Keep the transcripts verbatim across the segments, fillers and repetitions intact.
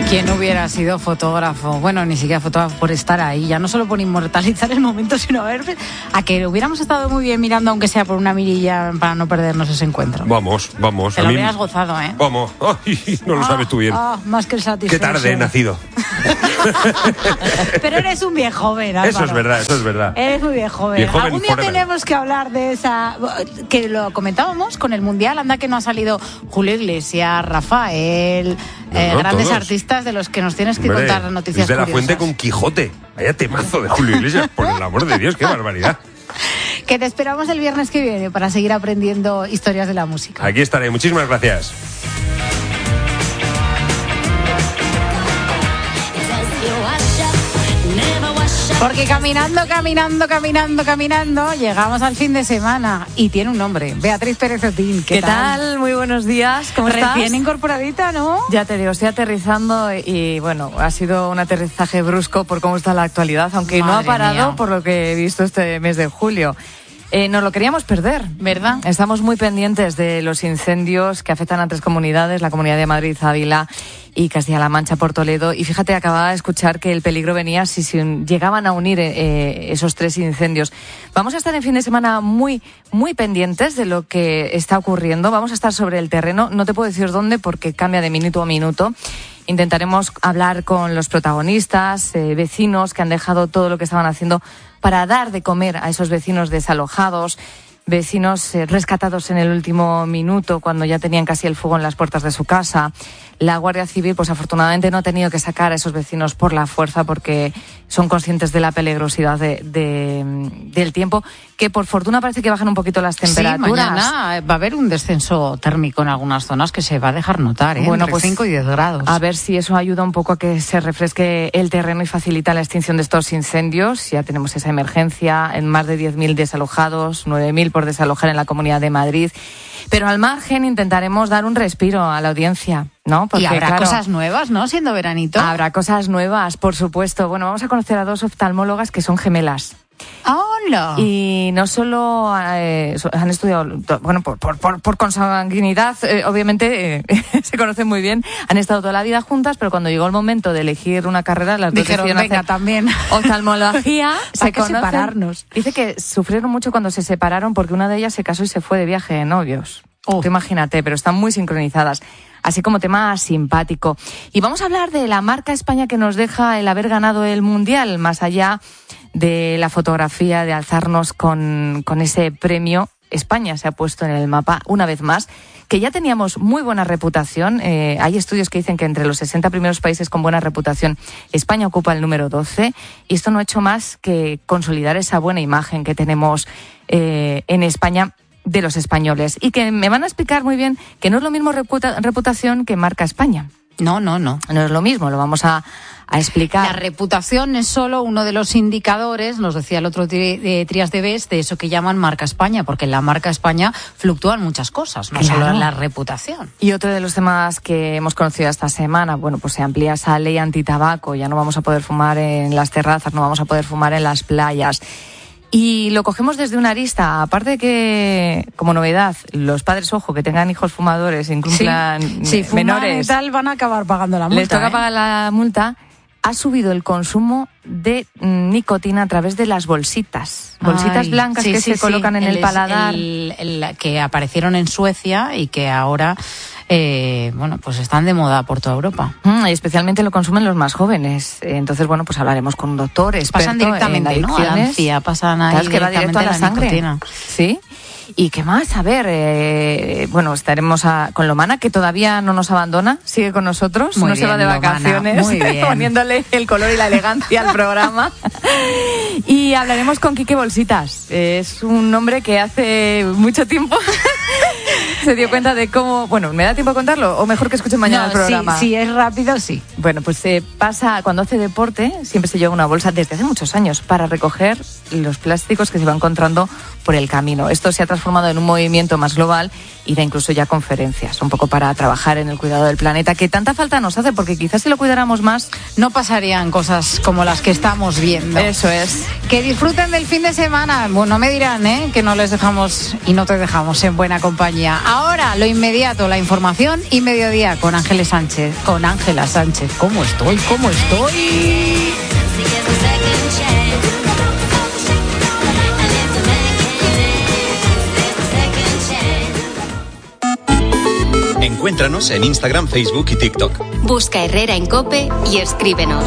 ¿Quién hubiera sido fotógrafo? Bueno, ni siquiera fotógrafo por estar ahí, ya no solo por inmortalizar el momento, sino a ver, a que hubiéramos estado muy bien mirando, aunque sea por una mirilla, para no perdernos ese encuentro. Vamos, vamos. Te a lo mí... hubieras gozado, ¿eh? Vamos. Ay, no lo ah, sabes tú bien. Ah, más que el satisfecho. Qué tarde he nacido. Pero eres un viejo joven, Álvaro. Eso es verdad, eso es verdad. Eres muy viejo joven. Bien joven Algún día forever. tenemos que hablar de esa, que lo comentábamos con el Mundial, anda que no ha salido Julio Iglesias, Rafael, No, eh, no, grandes todos. artistas de los que nos tienes que Hombre, contar noticias Luis de la curiosas. Fuente con Quijote. Vaya temazo de Julio Iglesias, por el amor de Dios, qué barbaridad. Que te esperamos el viernes que viene para seguir aprendiendo historias de la música. Aquí estaré, muchísimas gracias. Porque caminando, caminando, caminando, caminando, llegamos al fin de semana. Y tiene un nombre, Beatriz Pérez Otín. ¿Qué, ¿Qué tal? tal? Muy buenos días. ¿Cómo estás? Recién incorporadita, ¿no? Ya te digo, estoy aterrizando y bueno, ha sido un aterrizaje brusco por cómo está la actualidad, aunque Madre no ha parado mía. por lo que he visto este mes de julio. Eh, nos lo queríamos perder, ¿verdad? Estamos muy pendientes de los incendios que afectan a tres comunidades, la Comunidad de Madrid, Ávila y Castilla-La Mancha por Toledo. Y fíjate, acababa de escuchar que el peligro venía si, si llegaban a unir eh, esos tres incendios. Vamos a estar en fin de semana muy, muy pendientes de lo que está ocurriendo. Vamos a estar sobre el terreno. No te puedo decir dónde porque cambia de minuto a minuto. Intentaremos hablar con los protagonistas, eh, vecinos que han dejado todo lo que estaban haciendo para dar de comer a esos vecinos desalojados, vecinos eh, rescatados en el último minuto cuando ya tenían casi el fuego en las puertas de su casa. La Guardia Civil, pues afortunadamente no ha tenido que sacar a esos vecinos por la fuerza porque son conscientes de la peligrosidad de, de, del tiempo, que por fortuna parece que bajan un poquito las temperaturas. Sí, mañana va a haber un descenso térmico en algunas zonas que se va a dejar notar, ¿eh? Bueno, Entre pues, cinco y diez grados. A ver si eso ayuda un poco a que se refresque el terreno y facilita la extinción de estos incendios. Ya tenemos esa emergencia en más de diez mil desalojados, nueve mil por desalojar en la Comunidad de Madrid. Pero al margen intentaremos dar un respiro a la audiencia, ¿no? Porque, y habrá claro, cosas nuevas, ¿no? Siendo veranito. Habrá cosas nuevas, por supuesto. Bueno, vamos a conocer a dos oftalmólogas que son gemelas. ¡Hola! Y no solo eh, han estudiado, bueno, por, por, por, por consanguinidad, eh, obviamente eh, se conocen muy bien, han estado toda la vida juntas, pero cuando llegó el momento de elegir una carrera, las dos dijeron, decidieron venga, hacer también. oftalmología. se que conocen. separarnos. Dice que sufrieron mucho cuando se separaron porque una de ellas se casó y se fue de viaje de novios. Oh. Tú imagínate, pero están muy sincronizadas. Así como tema simpático. Y vamos a hablar de la marca España que nos deja el haber ganado el Mundial, más allá de la fotografía, de alzarnos con, con ese premio. España se ha puesto en el mapa una vez más, que ya teníamos muy buena reputación. Eh, hay estudios que dicen que entre los sesenta primeros países con buena reputación, España ocupa el número doce, y esto no ha hecho más que consolidar esa buena imagen que tenemos eh, en España de los españoles. Y que me van a explicar muy bien que no es lo mismo reputa- reputación que marca España. No, no, no. No es lo mismo, lo vamos a, a explicar. La reputación es solo uno de los indicadores, nos decía el otro tri- de Trías de Bes, de eso que llaman marca España, porque en la marca España fluctúan muchas cosas, no Claro. solo en la reputación. Y otro de los temas que hemos conocido esta semana, bueno, pues se amplía esa ley antitabaco, ya no vamos a poder fumar en las terrazas, no vamos a poder fumar en las playas. Y lo cogemos desde una arista, aparte de que, como novedad, los padres, ojo, que tengan hijos fumadores, incumplan Sí, si fuman menores, y tal, van a acabar pagando la multa. les toca ¿eh? pagar la multa. Ha subido el consumo de nicotina a través de las bolsitas. Bolsitas Ay, blancas sí, que sí, se sí. colocan en el, el paladar. el- el- que aparecieron en Suecia y que ahora, eh, bueno, pues están de moda por toda Europa. Mm, y especialmente lo consumen los más jóvenes. Entonces, bueno, pues hablaremos con un doctor experto Pasan directamente, en ¿no? A la adicciones. encía, pasan ahí Claro, es que va directamente directo a la, sangre. nicotina. Sí. ¿Y qué más? A ver, eh, bueno, estaremos a- con Lomana, que todavía no nos abandona, sigue con nosotros, Muy no se bien, va de Lomana, vacaciones, muy bien. poniéndole el color y la elegancia al programa. Y hablaremos con Quique Bolsitas. Es un hombre que hace mucho tiempo se dio cuenta de cómo... Bueno, ¿me da tiempo a contarlo? O mejor que escuchen mañana No, el programa. Sí, sí, es rápido, sí. Bueno, pues se pasa, cuando hace deporte, siempre se lleva una bolsa desde hace muchos años para recoger los plásticos que se va encontrando por el camino. Esto se ha transformado en un movimiento más global y da incluso ya conferencias, un poco para trabajar en el cuidado del planeta, que tanta falta nos hace, porque quizás si lo cuidáramos más... No pasarían cosas como las que estamos viendo. Eso es. Que disfruten del fin de semana. Bueno, me dirán, ¿eh? Que no les dejamos y no te dejamos en buena compañía. Ahora Ahora, lo inmediato, la información y mediodía con Ángeles Sánchez. Con Ángela Sánchez. ¿Cómo estoy? ¿Cómo estoy? Encuéntranos en Instagram, Facebook y TikTok. Busca Herrera en COPE y escríbenos.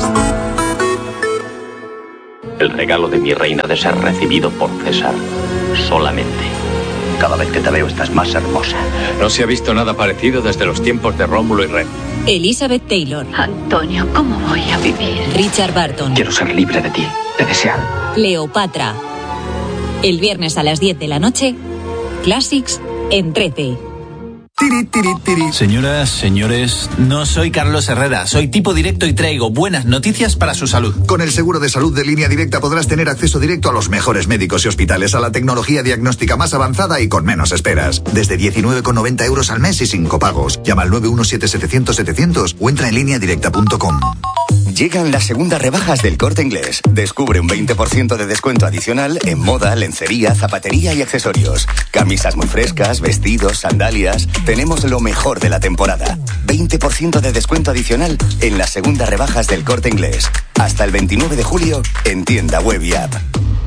El regalo de mi reina de ser recibido por César solamente. Cada vez que te veo estás más hermosa. No se ha visto nada parecido desde los tiempos de Rómulo y Remo. Elizabeth Taylor. Antonio, ¿cómo voy a vivir? Richard Barton. Quiero ser libre de ti, de desear. Cleopatra. El viernes a las diez de la noche, Classics en trece. Tiri, tiri, tiri. Señoras, señores, no soy Carlos Herrera, soy tipo directo y traigo buenas noticias para su salud. Con el seguro de salud de Línea Directa podrás tener acceso directo a los mejores médicos y hospitales, a la tecnología diagnóstica más avanzada y con menos esperas. Desde diecinueve con noventa euros al mes y sin copagos. Llama al nueve uno siete setecientos setecientos o entra en línea directa punto com. Llegan las segundas rebajas del Corte Inglés. Descubre un veinte por ciento de descuento adicional en moda, lencería, zapatería y accesorios. Camisas muy frescas, vestidos, sandalias. Tenemos lo mejor de la temporada. veinte por ciento de descuento adicional en las segundas rebajas del Corte Inglés. Hasta el veintinueve de julio en tienda web y app.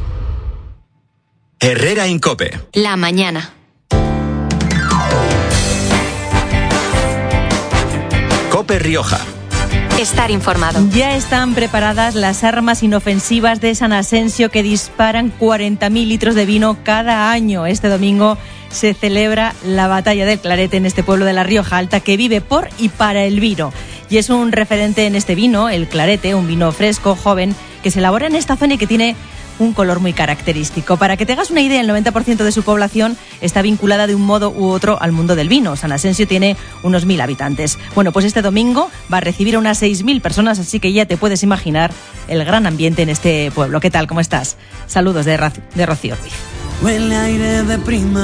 Herrera en COPE. La mañana. COPE Rioja. Estar informado. Ya están preparadas las armas inofensivas de San Asensio que disparan cuarenta mil litros de vino cada año. Este domingo se celebra la batalla del Clarete en este pueblo de la Rioja Alta que vive por y para el vino. Y es un referente en este vino, el Clarete, un vino fresco, joven, que se elabora en esta zona y que tiene un color muy característico. Para que te hagas una idea, el noventa por ciento de su población está vinculada de un modo u otro al mundo del vino. San Asensio tiene unos mil habitantes. Bueno, pues este domingo va a recibir a unas seis mil personas, así que ya te puedes imaginar el gran ambiente en este pueblo. ¿Qué tal? ¿Cómo estás? Saludos de, Ra- de Rocío Ruiz. Huele aire de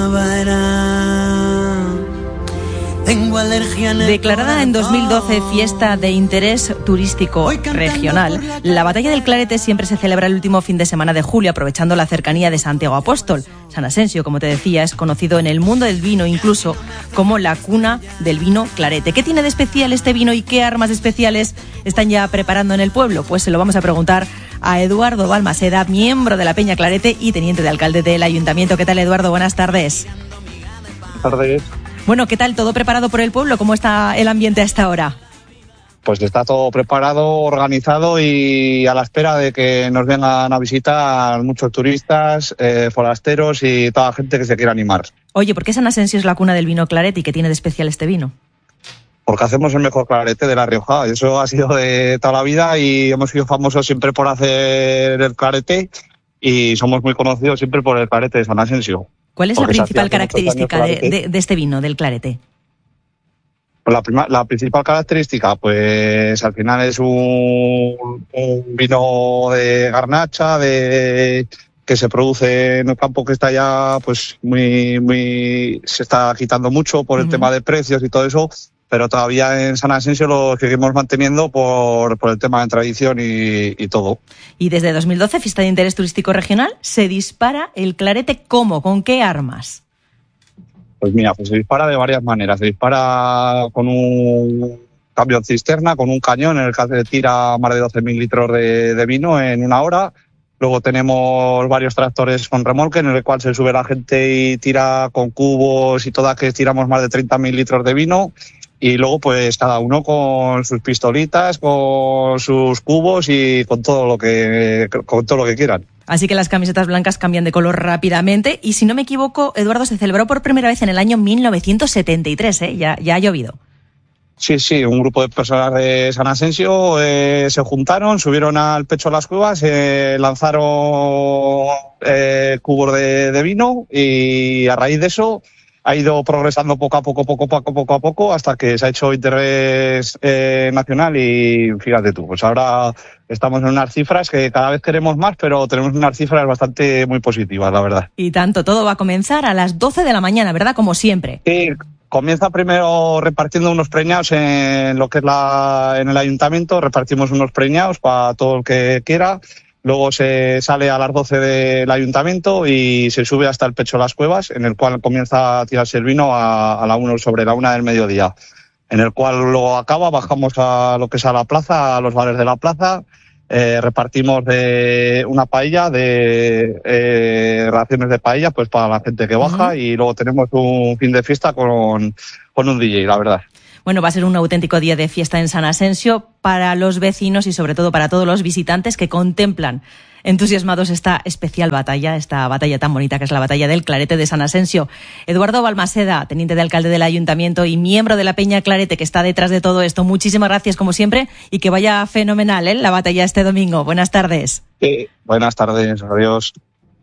primavera. Tengo alergia en el Declarada en dos mil doce fiesta de interés turístico regional, la Batalla del Clarete siempre se celebra el último fin de semana de julio, aprovechando la cercanía de Santiago Apóstol. San Asensio, como te decía, es conocido en el mundo del vino incluso como la cuna del vino Clarete. ¿Qué tiene de especial este vino y qué armas especiales están ya preparando en el pueblo? Pues se lo vamos a preguntar a Eduardo Balmaseda, miembro de la Peña Clarete y teniente de alcalde del Ayuntamiento. ¿Qué tal, Eduardo? Buenas tardes. Buenas tardes. Bueno, ¿qué tal? ¿Todo preparado por el pueblo? ¿Cómo está el ambiente a esta hora? Pues está todo preparado, organizado y a la espera de que nos vengan a visitar muchos turistas, eh, forasteros y toda la gente que se quiera animar. Oye, ¿por qué San Asensio es la cuna del vino Clarete y qué tiene de especial este vino? Porque hacemos el mejor Clarete de La Rioja. Eso ha sido de toda la vida y hemos sido famosos siempre por hacer el Clarete y somos muy conocidos siempre por el Clarete de San Asensio. ¿Cuál es la principal característica de, de, de este vino, del Clarete? La, prima, la principal característica, pues al final es un, un vino de garnacha, de que se produce en un campo que está ya, pues muy, muy, se está quitando mucho por el uh-huh. tema de precios y todo eso, pero todavía en San Asensio lo seguimos manteniendo por, por el tema de tradición y, y todo. Y desde dos mil doce, fiesta de interés turístico regional, se dispara el Clarete ¿cómo? ¿Con qué armas? Pues mira, pues se dispara de varias maneras. Se dispara con un camión cisterna, con un cañón en el que se tira más de doce mil litros de, de vino en una hora. Luego tenemos varios tractores con remolque en el cual se sube la gente y tira con cubos y todas que tiramos más de treinta mil litros de vino. Y luego pues cada uno con sus pistolitas, con sus cubos y con todo lo que, con todo lo que quieran. Así que las camisetas blancas cambian de color rápidamente y si no me equivoco, Eduardo, se celebró por primera vez en el año mil novecientos setenta y tres, ¿eh? Ya, ya ha llovido. Sí, sí, un grupo de personas de San Asensio eh, se juntaron, subieron al pecho de las cuevas, eh, lanzaron eh, cubos de, de vino y a raíz de eso ha ido progresando poco a poco, poco a poco, poco a poco, hasta que se ha hecho interés eh, nacional y fíjate tú, pues ahora estamos en unas cifras que cada vez queremos más, pero tenemos unas cifras bastante muy positivas, la verdad. Y tanto, todo va a comenzar a las doce de la mañana, ¿verdad? Como siempre. Sí, comienza primero repartiendo unos preñados en lo que es la, en el ayuntamiento, repartimos unos preñados para todo el que quiera. Luego se sale a las doce del ayuntamiento y se sube hasta el Pecho de las Cuevas, en el cual comienza a tirarse el vino a, a la uno, sobre la una del mediodía, en el cual luego acaba, bajamos a lo que es a la plaza, a los bares de la plaza, eh, repartimos de una paella, de eh, raciones de paella, pues para la gente que baja, uh-huh. y luego tenemos un fin de fiesta con, con un D J, la verdad. Bueno, va a ser un auténtico día de fiesta en San Asensio para los vecinos y sobre todo para todos los visitantes que contemplan entusiasmados esta especial batalla, esta batalla tan bonita que es la batalla del Clarete de San Asensio. Eduardo Balmaseda, teniente de alcalde del ayuntamiento y miembro de la Peña Clarete que está detrás de todo esto, muchísimas gracias como siempre y que vaya fenomenal, ¿eh?, la batalla este domingo. Buenas tardes. Sí, buenas tardes, adiós.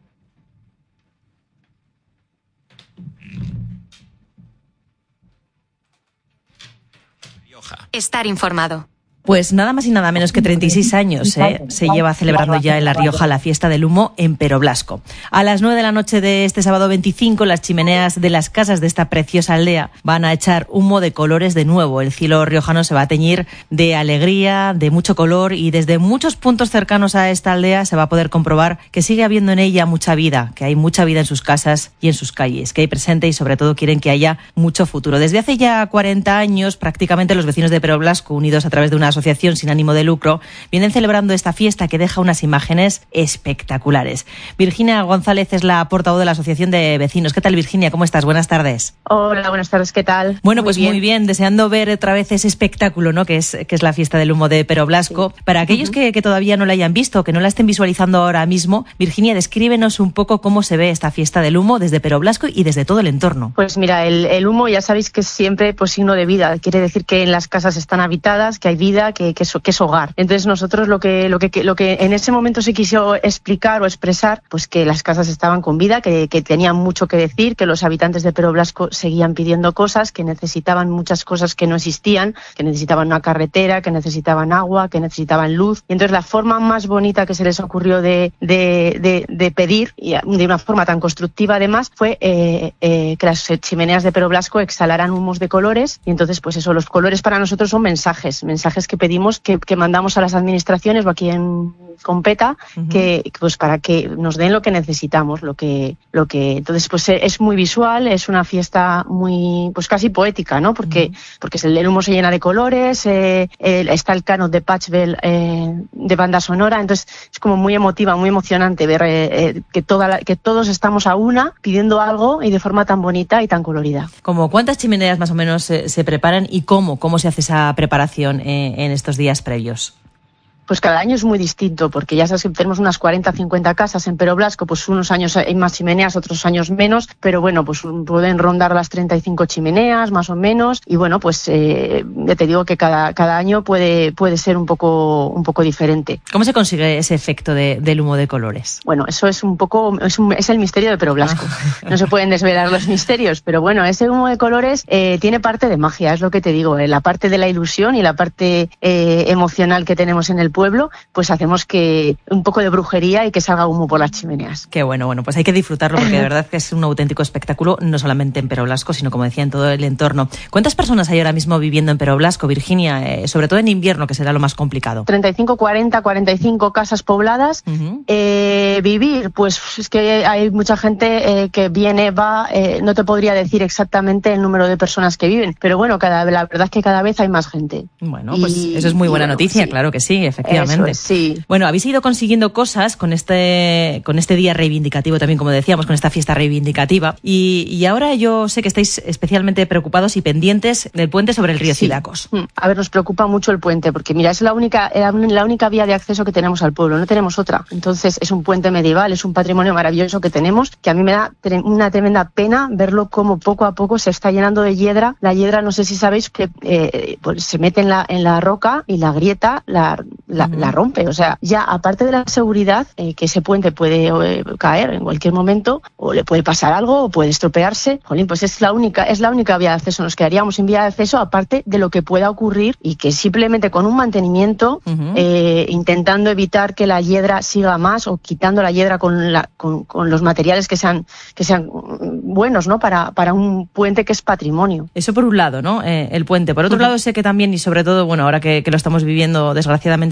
Estar informado. Pues nada más y nada menos que treinta y seis años ¿eh? se lleva celebrando ya en La Rioja la fiesta del humo en Peroblasco. A las nueve de la noche de este sábado veinticinco, las chimeneas de las casas de esta preciosa aldea van a echar humo de colores de nuevo. El cielo riojano se va a teñir de alegría, de mucho color, y desde muchos puntos cercanos a esta aldea se va a poder comprobar que sigue habiendo en ella mucha vida, que hay mucha vida en sus casas y en sus calles, que hay presente y sobre todo quieren que haya mucho futuro. Desde hace ya cuarenta años, prácticamente los vecinos de Peroblasco, unidos a través de una asociación sin ánimo de lucro, vienen celebrando esta fiesta que deja unas imágenes espectaculares. Virginia González es la portavoz de la Asociación de Vecinos. ¿Qué tal, Virginia? ¿Cómo estás? Buenas tardes. Hola, buenas tardes. ¿Qué tal? Bueno, muy pues bien. muy bien, deseando ver otra vez ese espectáculo, ¿no?, que es, que es la fiesta del humo de Peroblasco. Sí. Para aquellos uh-huh. que, que todavía no la hayan visto, que no la estén visualizando ahora mismo, Virginia, descríbenos un poco cómo se ve esta fiesta del humo desde Peroblasco y desde todo el entorno. Pues mira, el, el humo ya sabéis que es siempre pues, signo de vida. Quiere decir que en las casas están habitadas, que hay vida, que, que, es, que es hogar. Entonces nosotros lo que, lo que lo que en ese momento se quiso explicar o expresar, pues que las casas estaban con vida, que, que tenían mucho que decir, que los habitantes de Peroblasco seguían pidiendo cosas, que necesitaban muchas cosas que no existían, que necesitaban una carretera, que necesitaban agua, que necesitaban luz. Y entonces la forma más bonita que se les ocurrió de, de, de, de pedir, y de una forma tan constructiva además, fue eh, eh, que las chimeneas de Peroblasco exhalaran humos de colores. Y entonces pues eso, los colores para nosotros son mensajes, mensajes que pedimos, que, que mandamos a las administraciones o aquí en Competa, uh-huh. que pues para que nos den lo que necesitamos, lo que lo que entonces pues es muy visual, es una fiesta muy pues casi poética, ¿no? Porque uh-huh. porque el humo se llena de colores, eh, el, está el canon de Patchwell eh, de banda sonora, entonces es como muy emotiva, muy emocionante ver eh, eh, que toda la, que todos estamos a una pidiendo algo y de forma tan bonita y tan colorida. ¿Cómo cuántas chimeneas más o menos se, se preparan y cómo cómo se hace esa preparación eh, en estos días previos? Pues cada año es muy distinto, porque ya sabes que tenemos unas cuarenta, cincuenta casas en Peroblasco, pues unos años hay más chimeneas, otros años menos, pero bueno, pues pueden rondar las treinta y cinco chimeneas, más o menos, y bueno, pues eh, ya te digo que cada, cada año puede, puede ser un poco, un poco diferente. ¿Cómo se consigue ese efecto de, del humo de colores? Bueno, eso es un poco, es, un, es el misterio de Peroblasco. Ah. No se pueden desvelar los misterios, pero bueno, ese humo de colores eh, tiene parte de magia, es lo que te digo, eh, la parte de la ilusión y la parte eh, emocional que tenemos en el pueblo, pues hacemos que un poco de brujería y que salga humo por las chimeneas. Qué bueno, bueno, pues hay que disfrutarlo porque de verdad que es un auténtico espectáculo, no solamente en Peroblasco, sino como decía, en todo el entorno. ¿Cuántas personas hay ahora mismo viviendo en Peroblasco, Virginia? Eh, sobre todo en invierno, que será lo más complicado. treinta y cinco, cuarenta, cuarenta y cinco casas pobladas. Uh-huh. Eh, vivir, pues es que hay mucha gente eh, que viene, va, eh, no te podría decir exactamente el número de personas que viven, pero bueno, cada, la verdad es que cada vez hay más gente. Bueno, pues y, eso es muy buena bueno, noticia, sí. Claro que sí, efectivamente. Eso es, sí. Bueno, habéis ido consiguiendo cosas con este con este día reivindicativo también, como decíamos, con esta fiesta reivindicativa. Y, y ahora yo sé que estáis especialmente preocupados y pendientes del puente sobre el río sí. Cidacos. A ver, nos preocupa mucho el puente, porque mira, es la única, la única vía de acceso que tenemos al pueblo, no tenemos otra. Entonces es un puente medieval, es un patrimonio maravilloso que tenemos, que a mí me da tre- una tremenda pena verlo como poco a poco se está llenando de hiedra. La hiedra, no sé si sabéis, que eh, pues se mete en la, en la roca y la grieta la, la, uh-huh. la rompe. O sea, ya aparte de la seguridad, eh, que ese puente puede eh, caer en cualquier momento, o le puede pasar algo, o puede estropearse. Jolín, pues es la única, es la única vía de acceso. Nos quedaríamos sin vía de acceso, aparte de lo que pueda ocurrir, y que simplemente con un mantenimiento, uh-huh. eh, intentando evitar que la hiedra siga más, o quitando la hiedra con, la, con, con los materiales que sean, que sean buenos, ¿no? Para, para un puente que es patrimonio. Eso por un lado, ¿no? Eh, el puente. Por otro uh-huh. lado, sé que también, y sobre todo, bueno, ahora que, que lo estamos viviendo desgraciadamente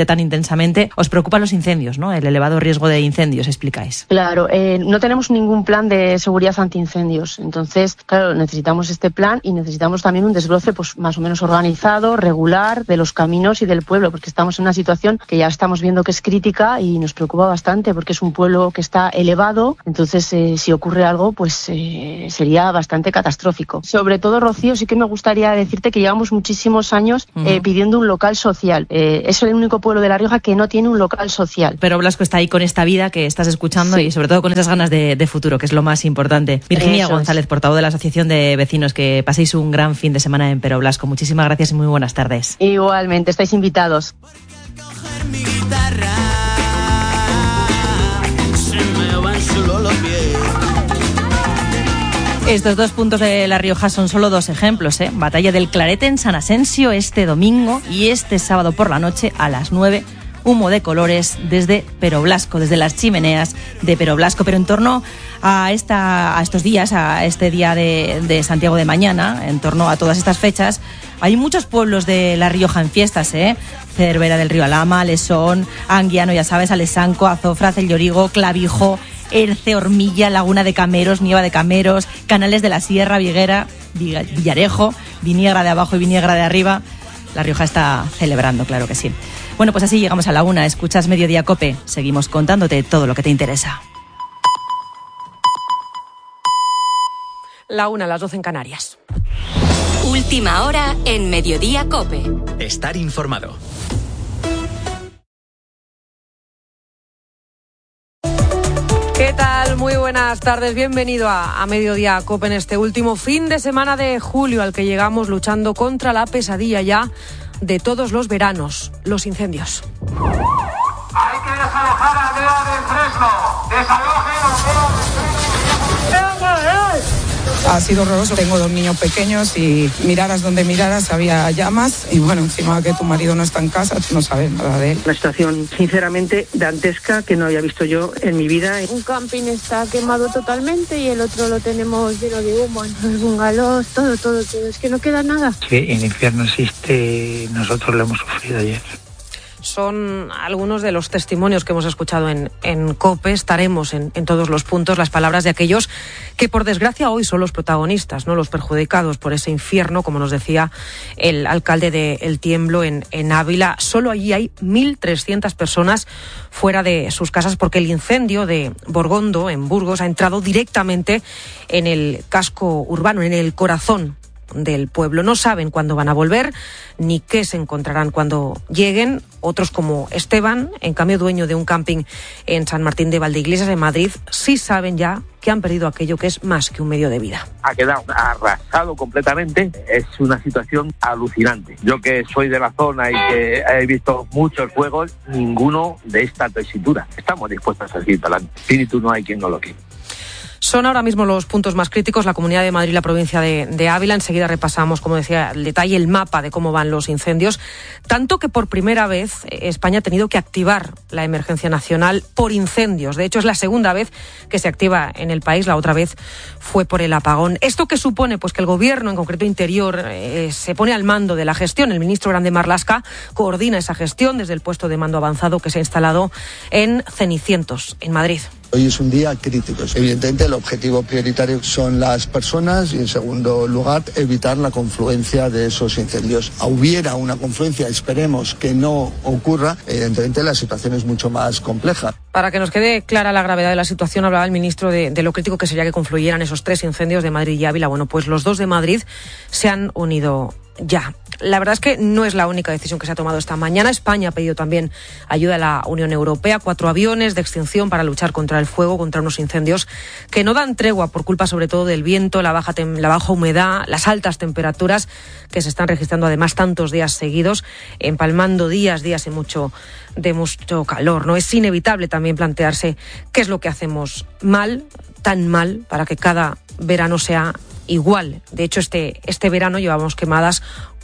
vive tan intensamente. Os preocupan los incendios, ¿no? El elevado riesgo de incendios, explicáis. Claro, eh, no tenemos ningún plan de seguridad antiincendios. Entonces, claro, necesitamos este plan y necesitamos también un desbroce pues más o menos organizado, regular, de los caminos y del pueblo, porque estamos en una situación que ya estamos viendo que es crítica y nos preocupa bastante porque es un pueblo que está elevado. Entonces, eh, si ocurre algo, pues eh, sería bastante catastrófico. Sobre todo, Rocío, sí que me gustaría decirte que llevamos muchísimos años uh-huh. eh, pidiendo un local social. Eh, es el único pueblo de La Rioja que no tiene un local social. Pero Blasco está ahí con esta vida que estás escuchando sí. y sobre todo con esas ganas de, de futuro, que es lo más importante. Virginia Eso González, es. portavoz de la Asociación de Vecinos, que paséis un gran fin de semana en Pero Blasco. Muchísimas gracias y muy buenas tardes. Igualmente, estáis invitados. Estos dos puntos de La Rioja son solo dos ejemplos, ¿eh? Batalla del Clarete en San Asensio este domingo y este sábado por la noche a las nueve, humo de colores desde Pero Blasco, desde las chimeneas de Pero Blasco. Pero en torno a, esta, a estos días, a este día de, de Santiago de mañana, en torno a todas estas fechas, hay muchos pueblos de La Rioja en fiestas, ¿eh? Cervera del Río Alhama, Lesón, Anguiano, ya sabes, Alesanco, Azofra, Cellorigo, Clavijo, Erce, Hormilla, Laguna de Cameros, Nieva de Cameros, Canales de la Sierra, Viguera, Villarejo, Viniegra de abajo y Viniegra de arriba. La Rioja está celebrando, claro que sí. Bueno, pues así llegamos a la una. Escuchas Mediodía Cope. Seguimos contándote todo lo que te interesa. La una a las doce en Canarias. Última hora en Mediodía Cope. Estar informado. ¿Qué tal? Muy buenas tardes. Bienvenido a, a Mediodía Cope en este último fin de semana de julio al que llegamos luchando contra la pesadilla ya de todos los veranos, los incendios. Hay que desalojar a Aldea del Fresno. Desalojen a Aldea del Fresno. Ha sido horroroso. Tengo dos niños pequeños y miraras donde miraras había llamas y bueno, encima que tu marido no está en casa, tú no sabes nada de él. Una situación sinceramente dantesca que no había visto yo en mi vida. Un camping está quemado totalmente y el otro lo tenemos lleno de humo, los bungalows, todo, todo, todo. Es que no queda nada. Que el infierno existe, nosotros lo hemos sufrido ayer. Son algunos de los testimonios que hemos escuchado en, en COPE. Estaremos en, en todos los puntos las palabras de aquellos que, por desgracia, hoy son los protagonistas, no los perjudicados por ese infierno, como nos decía el alcalde de El Tiemblo en, en Ávila. Solo allí hay mil trescientas personas fuera de sus casas porque el incendio de Borgondo, en Burgos, ha entrado directamente en el casco urbano, en el corazón del pueblo. No saben cuándo van a volver ni qué se encontrarán cuando lleguen. Otros, como Esteban, en cambio dueño de un camping en San Martín de Valdeiglesias, en Madrid, sí saben ya que han perdido aquello que es más que un medio de vida. Ha quedado arrasado completamente. Es una situación alucinante. Yo, que soy de la zona y que he visto muchos fuegos, ninguno de esta tesitura. Estamos dispuestos a seguir para adelante. Espíritu no hay quien no lo quiera. Son ahora mismo los puntos más críticos, la Comunidad de Madrid y la provincia de, de Ávila. Enseguida repasamos, como decía, el detalle, el mapa de cómo van los incendios. Tanto que por primera vez España ha tenido que activar la emergencia nacional por incendios. De hecho, es la segunda vez que se activa en el país. La otra vez fue por el apagón. ¿Esto qué supone? Pues que el Gobierno, en concreto Interior, eh, se pone al mando de la gestión. El ministro Grande Marlaska coordina esa gestión desde el puesto de mando avanzado que se ha instalado en Cenicientos, en Madrid. Hoy es un día crítico. Evidentemente, el objetivo prioritario son las personas y, en segundo lugar, evitar la confluencia de esos incendios. Hubiera una confluencia, esperemos que no ocurra, evidentemente la situación es mucho más compleja. Para que nos quede clara la gravedad de la situación, hablaba el ministro de, de lo crítico que sería que confluyeran esos tres incendios de Madrid y Ávila. Bueno, pues los dos de Madrid se han unido ya. La verdad es que no es la única decisión que se ha tomado esta mañana. España ha pedido también ayuda a la Unión Europea, cuatro aviones de extinción para luchar contra el fuego, contra unos incendios que no dan tregua por culpa sobre todo del viento, la baja, tem- la baja humedad, las altas temperaturas que se están registrando además tantos días seguidos, empalmando días, días de mucho, de mucho calor, ¿no? Es inevitable también plantearse qué es lo que hacemos mal, tan mal, para que cada verano sea igual. De hecho, este, este verano llevamos quemadas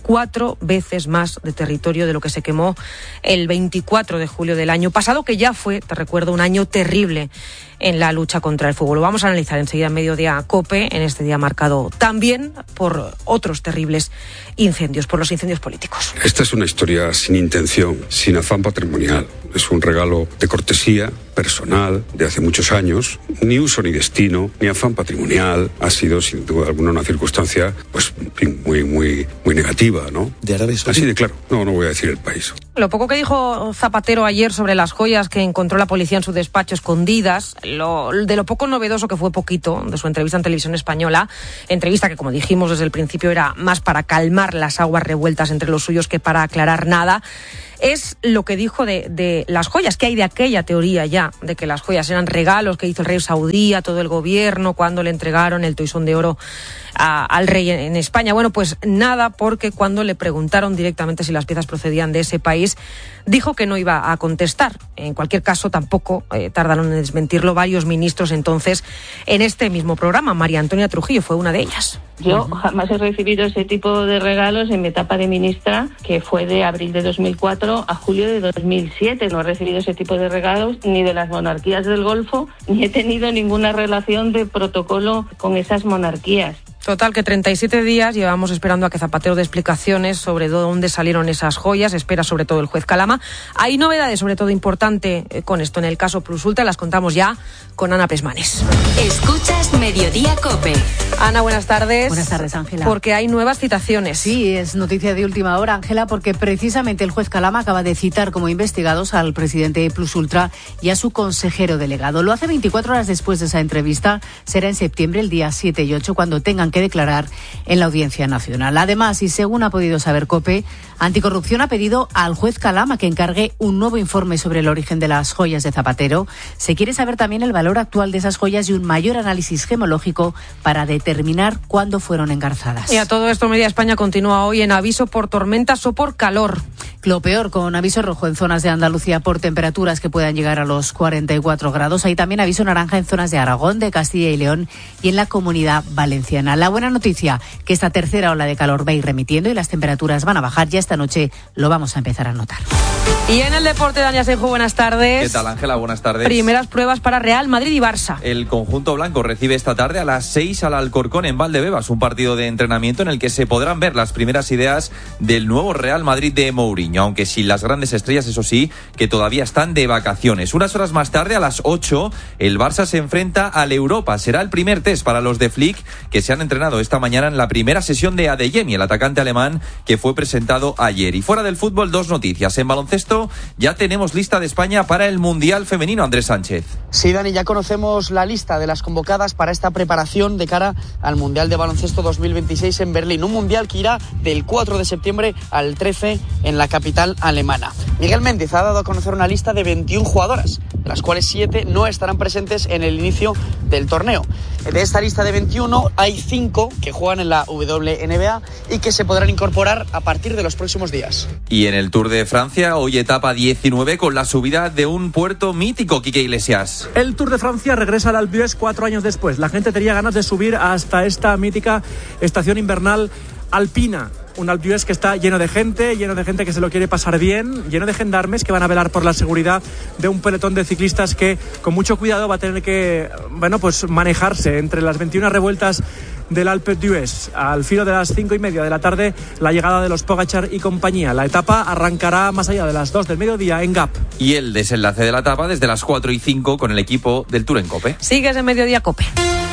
cuatro veces más de territorio de lo que se quemó el veinticuatro de julio del año pasado, que ya fue, te recuerdo, un año terrible en la lucha contra el fuego. Lo vamos a analizar enseguida en Mediodía COPE, en este día marcado también por otros terribles incendios, por los incendios políticos. Esta es una historia sin intención, sin afán patrimonial. Es un regalo de cortesía personal de hace muchos años, ni uso ni destino, ni afán patrimonial. Ha sido, sin duda alguna, una circunstancia pues muy, muy, muy negativa, ¿no? ¿De Arabia Saudí? Así de claro. No, no voy a decir el país. Lo poco que dijo Zapatero ayer sobre las joyas que encontró la policía en su despacho escondidas, lo, de lo poco novedoso que fue poquito de su entrevista en Televisión Española, entrevista que, como dijimos desde el principio, era más para calmar las aguas revueltas entre los suyos que para aclarar nada, es lo que dijo de, de las joyas, que hay de aquella teoría ya, de que las joyas eran regalos que hizo el rey saudí a todo el gobierno cuando le entregaron el toisón de oro a, al rey en, en España. Bueno, pues nada, porque cuando le preguntaron directamente si las piezas procedían de ese país, dijo que no iba a contestar. En cualquier caso, tampoco eh, tardaron en desmentirlo varios ministros entonces en este mismo programa. María Antonia Trujillo fue una de ellas. Yo jamás he recibido ese tipo de regalos en mi etapa de ministra, que fue de abril de dos mil cuatro a julio de dos mil siete. No he recibido ese tipo de regalos ni de las monarquías del Golfo, ni he tenido ninguna relación de protocolo con esas monarquías. Total, que treinta y siete días llevamos esperando a que Zapatero dé explicaciones sobre dónde salieron esas joyas. Espera sobre todo el juez Calama. Hay novedades, sobre todo importante eh, con esto en el caso Plus Ultra. Las contamos ya con Ana Pesmanes. Escuchas Mediodía COPE. Ana, buenas tardes. Buenas tardes, Ángela. Porque hay nuevas citaciones. Sí, es noticia de última hora, Ángela, porque precisamente el juez Calama acaba de citar como investigados al presidente de Plus Ultra y a su consejero delegado. Lo hace veinticuatro horas después de esa entrevista. Será en septiembre, el día siete y ocho, cuando tengan que declarar en la Audiencia Nacional. Además, y según ha podido saber COPE, Anticorrupción ha pedido al juez Calama que encargue un nuevo informe sobre el origen de las joyas de Zapatero. Se quiere saber también el valor actual de esas joyas y un mayor análisis gemológico para determinar cuándo fueron engarzadas. Y a todo esto, Media España continúa hoy en aviso por tormentas o por calor. Lo peor, con aviso rojo en zonas de Andalucía por temperaturas que puedan llegar a los cuarenta y cuatro grados. Hay también aviso naranja en zonas de Aragón, de Castilla y León y en la Comunidad Valenciana. La buena noticia, que esta tercera ola de calor va a ir remitiendo y las temperaturas van a bajar. Ya esta noche lo vamos a empezar a notar. Y en el deporte, Dani Asenjo, buenas tardes. ¿Qué tal, Ángela? Buenas tardes. Primeras pruebas para Real Madrid y Barça. El conjunto blanco recibe esta tarde a las seis al Alcorcón en Valdebebas, un partido de entrenamiento en el que se podrán ver las primeras ideas del nuevo Real Madrid de Mourinho, aunque sin las grandes estrellas, eso sí, que todavía están de vacaciones. Unas horas más tarde, a las ocho, el Barça se enfrenta al Europa. Será el primer test para los de Flick, que se han entrenado esta mañana en la primera sesión de Adeyemi, el atacante alemán que fue presentado ayer. Y fuera del fútbol, dos noticias. En baloncesto ya tenemos lista de España para el Mundial Femenino, Andrés Sánchez. Sí, Dani, ya conocemos la lista de las convocadas para esta preparación de cara al Mundial de Baloncesto dos mil veintiséis en Berlín. Un Mundial que irá del cuatro de septiembre al trece en la capital alemana. Miguel Méndez ha dado a conocer una lista de veintiuna jugadoras, de las cuales siete no estarán presentes en el inicio del torneo. De esta lista de veintiuno hay cinco que juegan en la W N B A y que se podrán incorporar a partir de los próximos días. Y en el Tour de Francia, hoy etapa diecinueve con la subida de un puerto mítico, Quique Iglesias. El Tour de Francia regresa al Alpe d'Huez cuatro años después. La gente tenía ganas de subir hasta esta mítica estación invernal alpina. Un Alpe d'Huez que está lleno de gente, lleno de gente que se lo quiere pasar bien, lleno de gendarmes que van a velar por la seguridad de un pelotón de ciclistas que con mucho cuidado va a tener que, bueno, pues manejarse entre las veintiuna revueltas del Alpe d'Huez. Al filo de las cinco y media de la tarde, la llegada de los Pogačar y compañía. La etapa arrancará más allá de las dos del mediodía en Gap. Y el desenlace de la etapa desde las cuatro y cinco con el equipo del Tour en COPE. Sigues en Mediodía COPE.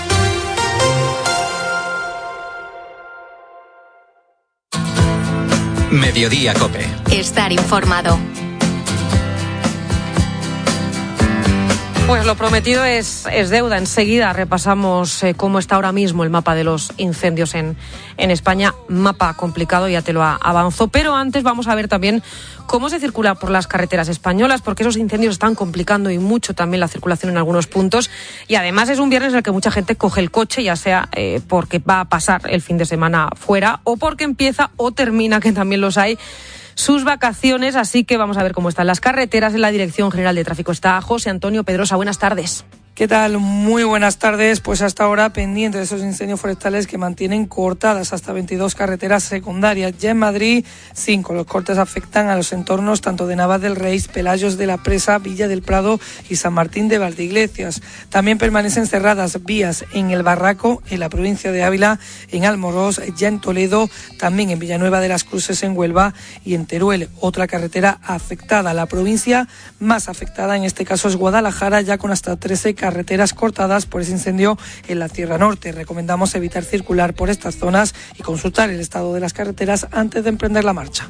Mediodía COPE. Estar informado. Pues lo prometido es, es deuda. Enseguida repasamos eh, cómo está ahora mismo el mapa de los incendios en, en España. Mapa complicado, ya te lo avanzo. Pero antes vamos a ver también cómo se circula por las carreteras españolas, porque esos incendios están complicando y mucho también la circulación en algunos puntos. Y además es un viernes en el que mucha gente coge el coche, ya sea eh, porque va a pasar el fin de semana fuera o porque empieza o termina, que también los hay, sus vacaciones. Así que vamos a ver cómo están las carreteras. En la Dirección General de Tráfico está José Antonio Pedrosa. Buenas tardes. ¿Qué tal? Muy buenas tardes. Pues hasta ahora pendiente de esos incendios forestales que mantienen cortadas hasta veintidós carreteras secundarias. Ya en Madrid, cinco. Los cortes afectan a los entornos tanto de Navas del Rey, Pelayos de la Presa, Villa del Prado y San Martín de Valdeiglesias. También permanecen cerradas vías en El Barraco, en la provincia de Ávila, en Almorós, ya en Toledo, también en Villanueva de las Cruces en Huelva y en Teruel. Otra carretera afectada. La provincia más afectada en este caso es Guadalajara, ya con hasta trece carreteras cortadas por ese incendio en la Sierra Norte. Recomendamos evitar circular por estas zonas y consultar el estado de las carreteras antes de emprender la marcha.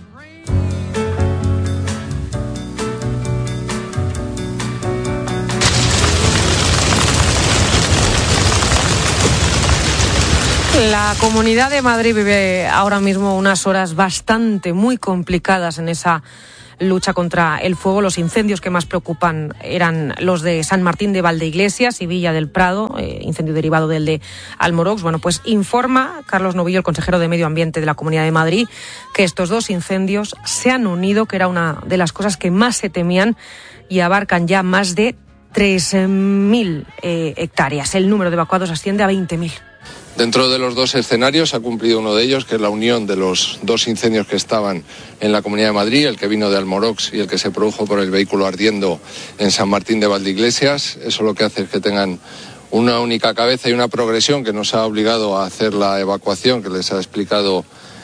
La Comunidad de Madrid vive ahora mismo unas horas bastante, muy complicadas en esa lucha contra el fuego. Los incendios que más preocupan eran los de San Martín de Valdeiglesias y Villa del Prado, eh, incendio derivado del de Almorox. Bueno, pues informa Carlos Novillo, el consejero de Medio Ambiente de la Comunidad de Madrid, que estos dos incendios se han unido, que era una de las cosas que más se temían, y abarcan ya más de tres mil eh, hectáreas. El número de evacuados asciende a veinte mil. Dentro de los dos escenarios ha cumplido uno de ellos, que es la unión de los dos incendios que estaban en la Comunidad de Madrid, el que vino de Almorox y el que se produjo por el vehículo ardiendo en San Martín de Valdeiglesias. Eso lo que hace es que tengan una única cabeza y una progresión que nos ha obligado a hacer la evacuación que les ha explicado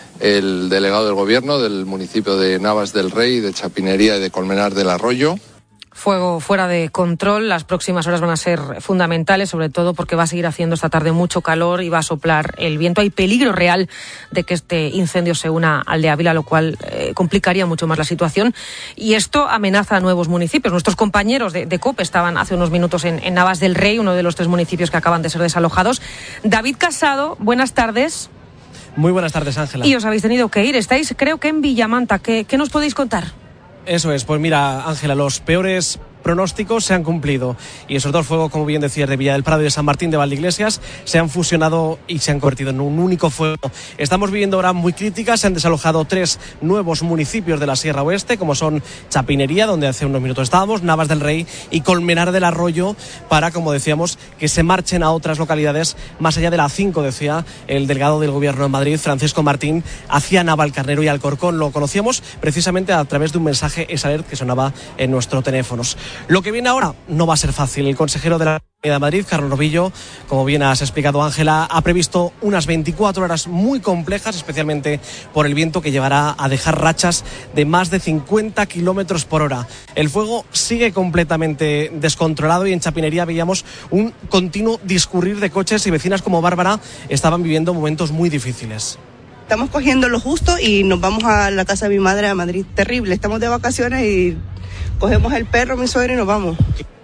el delegado del Gobierno del municipio de Navas del Rey, de Chapinería y de Colmenar del Arroyo. Fuego fuera de control. Las próximas horas van a ser fundamentales, sobre todo porque va a seguir haciendo esta tarde mucho calor y va a soplar el viento. Hay peligro real de que este incendio se una al de Ávila, lo cual eh, complicaría mucho más la situación. Y esto amenaza a nuevos municipios. Nuestros compañeros de, de COPE estaban hace unos minutos en, en Navas del Rey, uno de los tres municipios que acaban de ser desalojados. David Casado, buenas tardes. Muy buenas tardes, Ángela. Y os habéis tenido que ir. Estáis, creo que en Villamanta. ¿Qué, qué nos podéis contar? Eso es, pues mira, Ángela, los peores pronósticos se han cumplido y sobre todo el fuego, como bien decías, de Villa del Prado y de San Martín de Valdeiglesias se han fusionado y se han convertido en un único fuego. Estamos viviendo horas muy críticas. Se han desalojado tres nuevos municipios de la Sierra Oeste, como son Chapinería, donde hace unos minutos estábamos, Navas del Rey y Colmenar del Arroyo, para, como decíamos, que se marchen a otras localidades más allá de la cinco, decía el delegado del Gobierno de Madrid, Francisco Martín, hacia Navalcarnero y Alcorcón. Lo conocíamos precisamente a través de un mensaje S A L E R T que sonaba en nuestros teléfonos. Lo que viene ahora no va a ser fácil. El consejero de la Comunidad de Madrid, Carlos Novillo, como bien has explicado, Ángela, ha previsto unas veinticuatro horas muy complejas, especialmente por el viento que llevará a dejar rachas de más de cincuenta kilómetros por hora. El fuego sigue completamente descontrolado y en Chapinería veíamos un continuo discurrir de coches y vecinas como Bárbara estaban viviendo momentos muy difíciles. Estamos cogiendo lo justo y nos vamos a la casa de mi madre a Madrid. Terrible, estamos de vacaciones y cogemos el perro, mi suegra y nos vamos.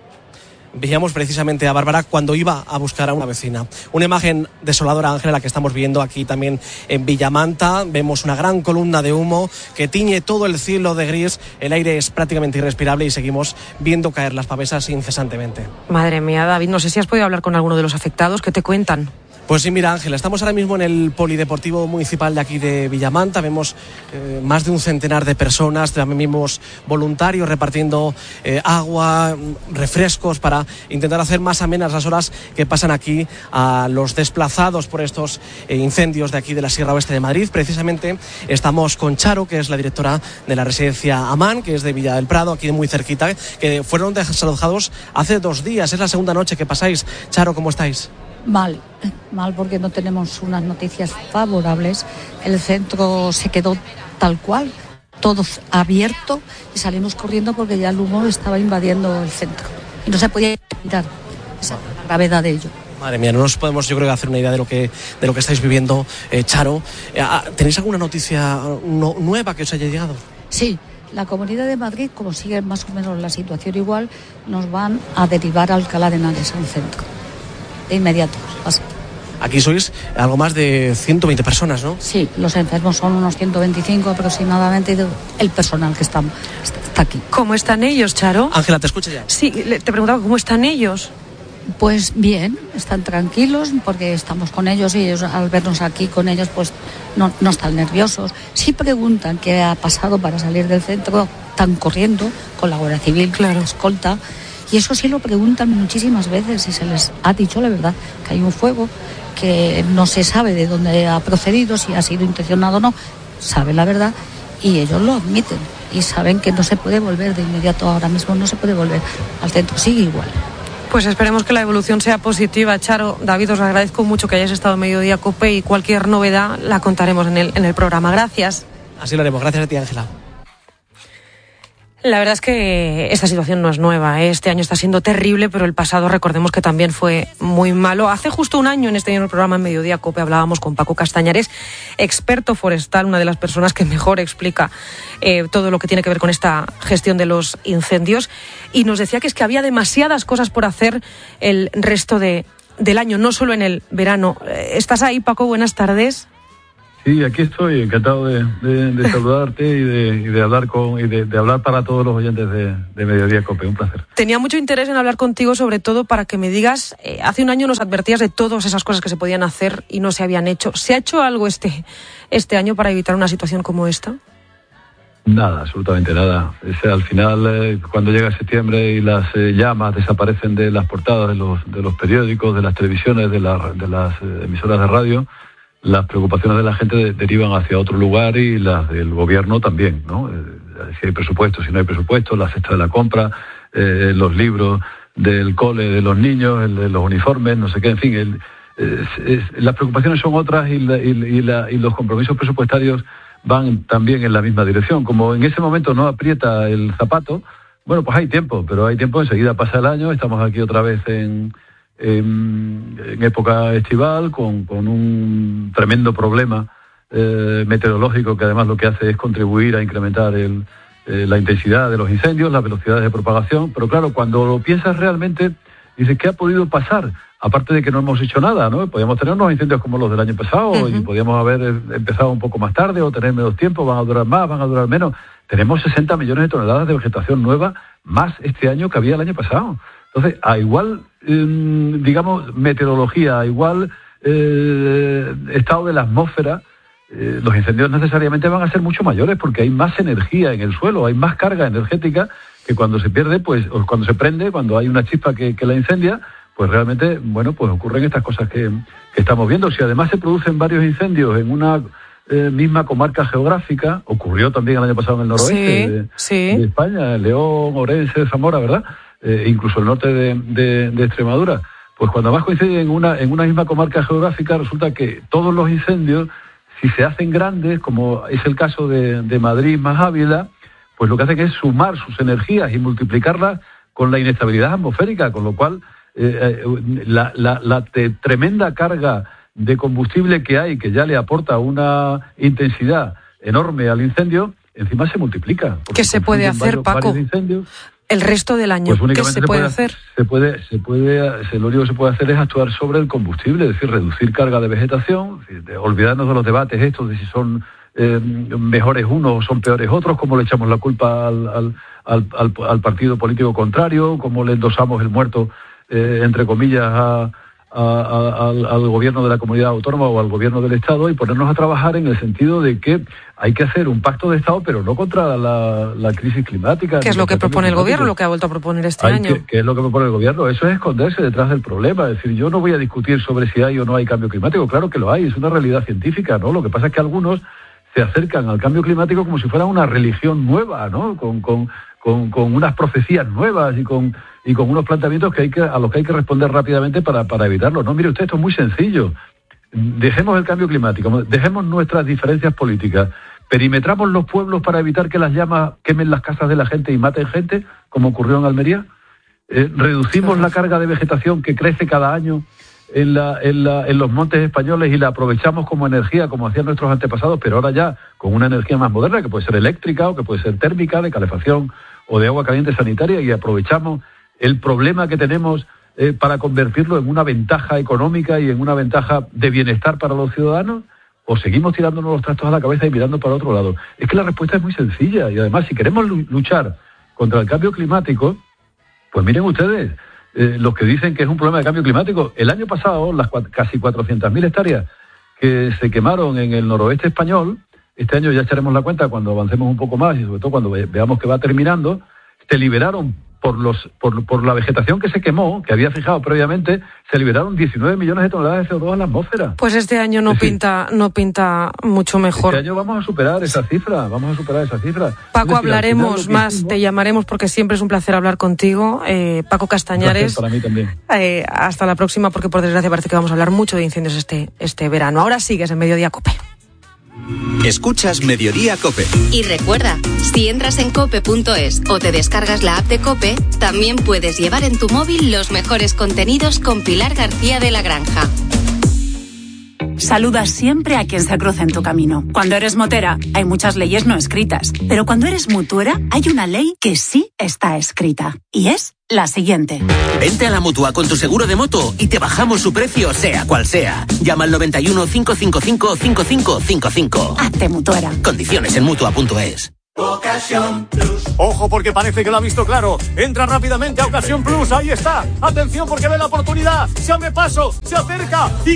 Veíamos precisamente a Bárbara cuando iba a buscar a una vecina. Una imagen desoladora, Ángela, la que estamos viendo aquí también en Villamanta. Vemos una gran columna de humo que tiñe todo el cielo de gris. El aire es prácticamente irrespirable y seguimos viendo caer las pavesas incesantemente. Madre mía, David, no sé si has podido hablar con alguno de los afectados. ¿Qué te cuentan? Pues sí, mira, Ángela, estamos ahora mismo en el Polideportivo Municipal de aquí de Villamanta. Vemos eh, más de un centenar de personas, también vimos voluntarios repartiendo eh, agua, refrescos para intentar hacer más amenas las horas que pasan aquí a los desplazados por estos eh, incendios de aquí de la Sierra Oeste de Madrid. Precisamente estamos con Charo, que es la directora de la residencia Amán, que es de Villa del Prado, aquí muy cerquita, que fueron desalojados hace dos días. Es la segunda noche que pasáis. Charo, ¿cómo estáis? Mal, mal porque no tenemos unas noticias favorables. El centro se quedó tal cual, todo abierto y salimos corriendo porque ya el humo estaba invadiendo el centro y no se podía evitar. Esa es la gravedad de ello. Madre mía, no nos podemos, yo creo, hacer una idea de lo que de lo que estáis viviendo, eh, Charo. Eh, ¿Tenéis alguna noticia no, nueva que os haya llegado? Sí. La Comunidad de Madrid, como sigue más o menos la situación igual, nos van a derivar a Alcalá de Henares, a un centro. De inmediato. Así. Aquí sois algo más de ciento veinte personas, ¿no? Sí, los enfermos son unos ciento veinticinco aproximadamente y el personal que está, está aquí. ¿Cómo están ellos, Charo? Ángela, ¿te escucha ya? Sí, te preguntaba cómo están ellos. Pues bien, están tranquilos porque estamos con ellos y ellos al vernos aquí con ellos pues no, no están nerviosos. Sí preguntan qué ha pasado para salir del centro, están corriendo con la Guardia Civil, claro, escolta. Y eso sí lo preguntan muchísimas veces y se les ha dicho la verdad, que hay un fuego, que no se sabe de dónde ha procedido, si ha sido intencionado o no, saben la verdad y ellos lo admiten y saben que no se puede volver de inmediato, ahora mismo no se puede volver al centro, sigue igual. Pues esperemos que la evolución sea positiva. Charo, David, os agradezco mucho que hayáis estado en Mediodía COPE y cualquier novedad la contaremos en el, en el programa. Gracias. Así lo haremos. Gracias a ti, Ángela. La verdad es que esta situación no es nueva, ¿eh? Este año está siendo terrible, pero el pasado recordemos que también fue muy malo. Hace justo un año en este mismo programa en Mediodía COPE hablábamos con Paco Castañares, experto forestal, una de las personas que mejor explica eh, todo lo que tiene que ver con esta gestión de los incendios, y nos decía que es que había demasiadas cosas por hacer el resto de, del año, no solo en el verano. ¿Estás ahí, Paco? Buenas tardes. Sí, aquí estoy, encantado de, de, de saludarte y de, y de hablar con y de, de hablar para todos los oyentes de, de Mediodía COPE. Un placer. Tenía mucho interés en hablar contigo, sobre todo para que me digas, eh, hace un año nos advertías de todas esas cosas que se podían hacer y no se habían hecho. ¿Se ha hecho algo este, este año para evitar una situación como esta? Nada, absolutamente nada. Es, al final, eh, cuando llega septiembre y las eh, llamas desaparecen de las portadas de los, de los periódicos, de las televisiones, de, la, de las eh, emisoras de radio, las preocupaciones de la gente de, derivan hacia otro lugar y las del gobierno también, ¿no? Eh, si hay presupuesto, si no hay presupuesto, la cesta de la compra, eh, los libros del cole de los niños, el de los uniformes, no sé qué, en fin, el, es, es, las preocupaciones son otras y, la, y, y, la, y los compromisos presupuestarios van también en la misma dirección. Como en ese momento no aprieta el zapato, bueno, pues hay tiempo, pero hay tiempo, enseguida pasa el año, estamos aquí otra vez en... En, en época estival, con, con un tremendo problema eh, meteorológico que además lo que hace es contribuir a incrementar el, eh, la intensidad de los incendios, las velocidades de propagación. Pero claro, cuando lo piensas realmente, dices, ¿qué ha podido pasar? Aparte de que no hemos hecho nada, ¿no? Podíamos tener unos incendios como los del año pasado, uh-huh. y podíamos haber empezado un poco más tarde o tener menos tiempo, van a durar más, van a durar menos. Tenemos sesenta millones de toneladas de vegetación nueva, más este año que había el año pasado. Entonces, a igual, eh, digamos, meteorología, a igual eh, estado de la atmósfera, eh, los incendios necesariamente van a ser mucho mayores porque hay más energía en el suelo, hay más carga energética que cuando se pierde, pues, o cuando se prende, cuando hay una chispa que, que la incendia, pues realmente, bueno, pues ocurren estas cosas que, que estamos viendo. Si además se producen varios incendios en una eh, misma comarca geográfica, ocurrió también el año pasado en el noroeste sí, de, sí. de España, León, Orense, Zamora, ¿verdad? Eh, incluso el norte de, de, de Extremadura, pues cuando más coinciden en una, en una misma comarca geográfica, resulta que todos los incendios, si se hacen grandes, como es el caso de, de Madrid más Ávila, pues lo que hacen es sumar sus energías y multiplicarlas con la inestabilidad atmosférica, con lo cual eh, eh, la, la, la te, tremenda carga de combustible que hay, que ya le aporta una intensidad enorme al incendio, encima se multiplica. ¿Qué se puede hacer, varios, Paco? Varios incendios. El resto del año, pues ¿qué se, se puede hacer? Se puede, se puede, se, lo único que se puede hacer es actuar sobre el combustible, es decir, reducir carga de vegetación, de olvidarnos de los debates estos de si son eh, mejores unos o son peores otros, cómo le echamos la culpa al, al, al, al, al partido político contrario, cómo le endosamos el muerto, eh, entre comillas, a, a, a, al, al gobierno de la comunidad autónoma o al gobierno del Estado, y ponernos a trabajar en el sentido de que hay que hacer un pacto de Estado, pero no contra la, la crisis climática. ¿Qué es lo que propone el gobierno, lo que ha vuelto a proponer este hay año? Que, ¿Qué es lo que propone el gobierno? Eso es esconderse detrás del problema. Es decir, yo no voy a discutir sobre si hay o no hay cambio climático. Claro que lo hay, es una realidad científica, ¿no? Lo que pasa es que algunos se acercan al cambio climático como si fuera una religión nueva, ¿no? Con, con, con, con unas profecías nuevas y con, y con unos planteamientos que hay que, a los que hay que responder rápidamente para, para evitarlo. No, mire usted, esto es muy sencillo. Dejemos el cambio climático, dejemos nuestras diferencias políticas, perimetramos los pueblos para evitar que las llamas quemen las casas de la gente y maten gente, como ocurrió en Almería. Eh, reducimos la carga de vegetación que crece cada año en, la, en, la, en los montes españoles y la aprovechamos como energía, como hacían nuestros antepasados, pero ahora ya con una energía más moderna, que puede ser eléctrica o que puede ser térmica, de calefacción o de agua caliente sanitaria, y aprovechamos el problema que tenemos eh, para convertirlo en una ventaja económica y en una ventaja de bienestar para los ciudadanos. ¿O seguimos tirándonos los trastos a la cabeza y mirando para otro lado? Es que la respuesta es muy sencilla, y además si queremos luchar contra el cambio climático, pues miren ustedes, eh, los que dicen que es un problema de cambio climático, el año pasado las cua- casi cuatrocientas mil hectáreas que se quemaron en el noroeste español, este año ya echaremos la cuenta cuando avancemos un poco más y sobre todo cuando ve- veamos que va terminando, se liberaron por los por, por la vegetación que se quemó, que había fijado previamente, se liberaron diecinueve millones de toneladas de C O dos a la atmósfera. Pues este año no es decir, pinta no pinta mucho mejor. Este año vamos a superar esa cifra, vamos a superar esa cifra. Paco, decir, hablaremos más, hicimos... te llamaremos porque siempre es un placer hablar contigo. Eh, Paco Castañares. Para mí también. Eh, hasta la próxima, porque por desgracia parece que vamos a hablar mucho de incendios este, este verano. Ahora sigues en Mediodía COPE. Escuchas Mediodía COPE. Y recuerda, si entras en cope punto es o te descargas la app de COPE, también puedes llevar en tu móvil los mejores contenidos con Pilar García de la Granja. Saluda siempre a quien se cruza en tu camino. Cuando eres motera, hay muchas leyes no escritas. Pero cuando eres mutuera, hay una ley que sí está escrita. Y es la siguiente. Vente a la Mutua con tu seguro de moto y te bajamos su precio, sea cual sea. Llama al noventa y uno, cinco cinco cinco, cinco cinco cinco cinco. Hazte mutuera. Condiciones en mutua punto es. Ocasión Plus. Ojo, porque parece que lo ha visto claro. Entra rápidamente a Ocasión Plus, ahí está. Atención, porque ve la oportunidad. Se abre paso, se acerca y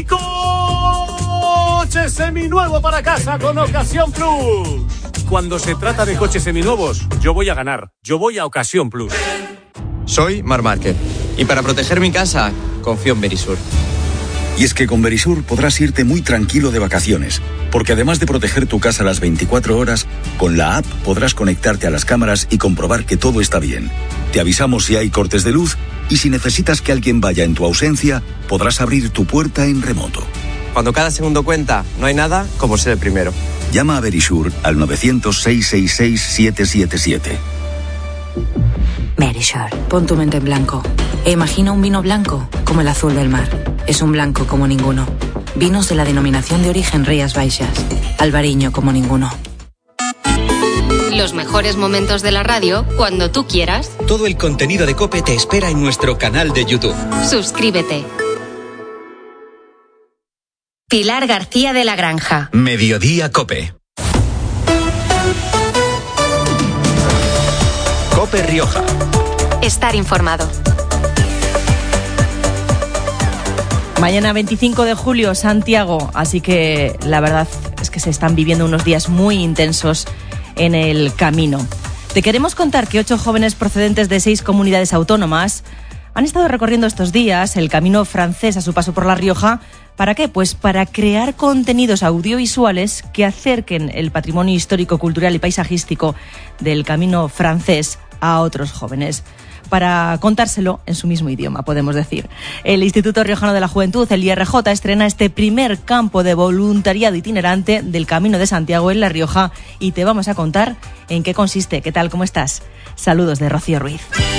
coche seminuevo para casa con Ocasión Plus. Cuando se trata de coches seminuevos, yo voy a ganar. Yo voy a Ocasión Plus. Soy Mar Márquez y para proteger mi casa confío en Verisur. Y es que con Verisur podrás irte muy tranquilo de vacaciones, porque además de proteger tu casa las veinticuatro horas, con la app podrás conectarte a las cámaras y comprobar que todo está bien. Te avisamos si hay cortes de luz y si necesitas que alguien vaya en tu ausencia, podrás abrir tu puerta en remoto. Cuando cada segundo cuenta, no hay nada como ser el primero. Llama a Verisur al novecientos, seiscientos sesenta y seis, setecientos setenta y siete. Verisur, pon tu mente en blanco e imagina un vino blanco como el azul del mar. Es un blanco como ninguno. Vinos de la denominación de origen Rías Baixas. Albariño como ninguno. Los mejores momentos de la radio cuando tú quieras. Todo el contenido de COPE te espera en nuestro canal de YouTube. Suscríbete. Pilar García de la Granja. Mediodía COPE. COPE Rioja. Estar informado. Mañana veinticinco de julio, Santiago, así que la verdad es que se están viviendo unos días muy intensos en el camino. Te queremos contar que ocho jóvenes procedentes de seis comunidades autónomas han estado recorriendo estos días el camino francés a su paso por La Rioja. ¿Para qué? Pues para crear contenidos audiovisuales que acerquen el patrimonio histórico, cultural y paisajístico del camino francés a otros jóvenes, para contárselo en su mismo idioma, podemos decir. El Instituto Riojano de la Juventud, el I R J, estrena este primer campo de voluntariado itinerante del Camino de Santiago en La Rioja y te vamos a contar en qué consiste. ¿Qué tal? ¿Cómo estás? Saludos de Rocío Ruiz.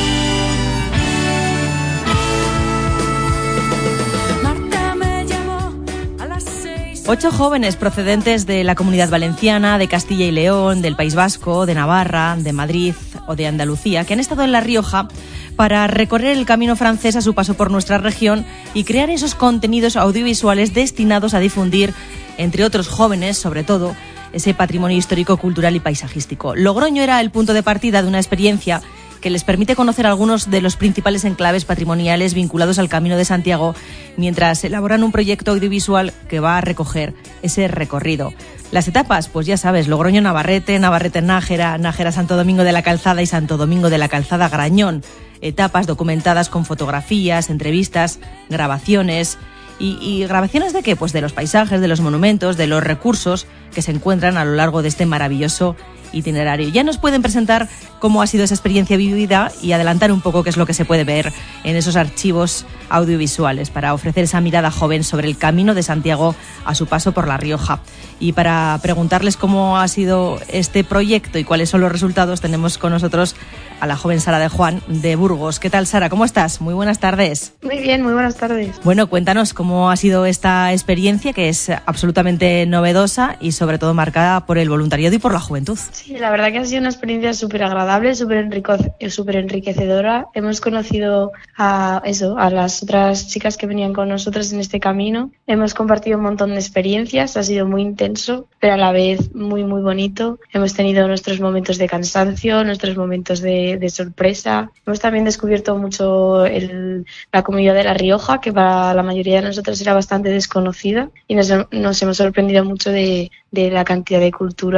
Ocho jóvenes procedentes de la Comunidad Valenciana, de Castilla y León, del País Vasco, de Navarra, de Madrid o de Andalucía, que han estado en La Rioja para recorrer el camino francés a su paso por nuestra región y crear esos contenidos audiovisuales destinados a difundir, entre otros jóvenes, sobre todo, ese patrimonio histórico, cultural y paisajístico. Logroño era el punto de partida de una experiencia que les permite conocer algunos de los principales enclaves patrimoniales vinculados al Camino de Santiago, mientras elaboran un proyecto audiovisual que va a recoger ese recorrido. Las etapas, pues ya sabes, Logroño-Navarrete, Navarrete-Nájera, Nájera-Santo Domingo de la Calzada y Santo Domingo de la Calzada-Grañón. Etapas documentadas con fotografías, entrevistas, grabaciones. ¿Y, y grabaciones de qué? Pues de los paisajes, de los monumentos, de los recursos que se encuentran a lo largo de este maravilloso itinerario. Ya nos pueden presentar cómo ha sido esa experiencia vivida y adelantar un poco qué es lo que se puede ver en esos archivos audiovisuales para ofrecer esa mirada joven sobre el Camino de Santiago a su paso por La Rioja. Y para preguntarles cómo ha sido este proyecto y cuáles son los resultados, tenemos con nosotros a la joven Sara de Juan de Burgos. ¿Qué tal, Sara? ¿Cómo estás? Muy buenas tardes. Muy bien, muy buenas tardes. Bueno, cuéntanos cómo ha sido esta experiencia, que es absolutamente novedosa y sobre todo marcada por el voluntariado y por la juventud. Sí, la verdad que ha sido una experiencia súper agradable, súper enrico- súper enriquecedora. Hemos conocido a eso, a las otras chicas que venían con nosotros en este camino. Hemos compartido un montón de experiencias, ha sido muy intenso, pero a la vez muy, muy bonito. Hemos tenido nuestros momentos de cansancio, nuestros momentos de, de sorpresa. Hemos también descubierto mucho el, la comunidad de La Rioja, que para la mayoría de nosotros era bastante desconocida, y nos, nos hemos sorprendido mucho de, de la cantidad de cultura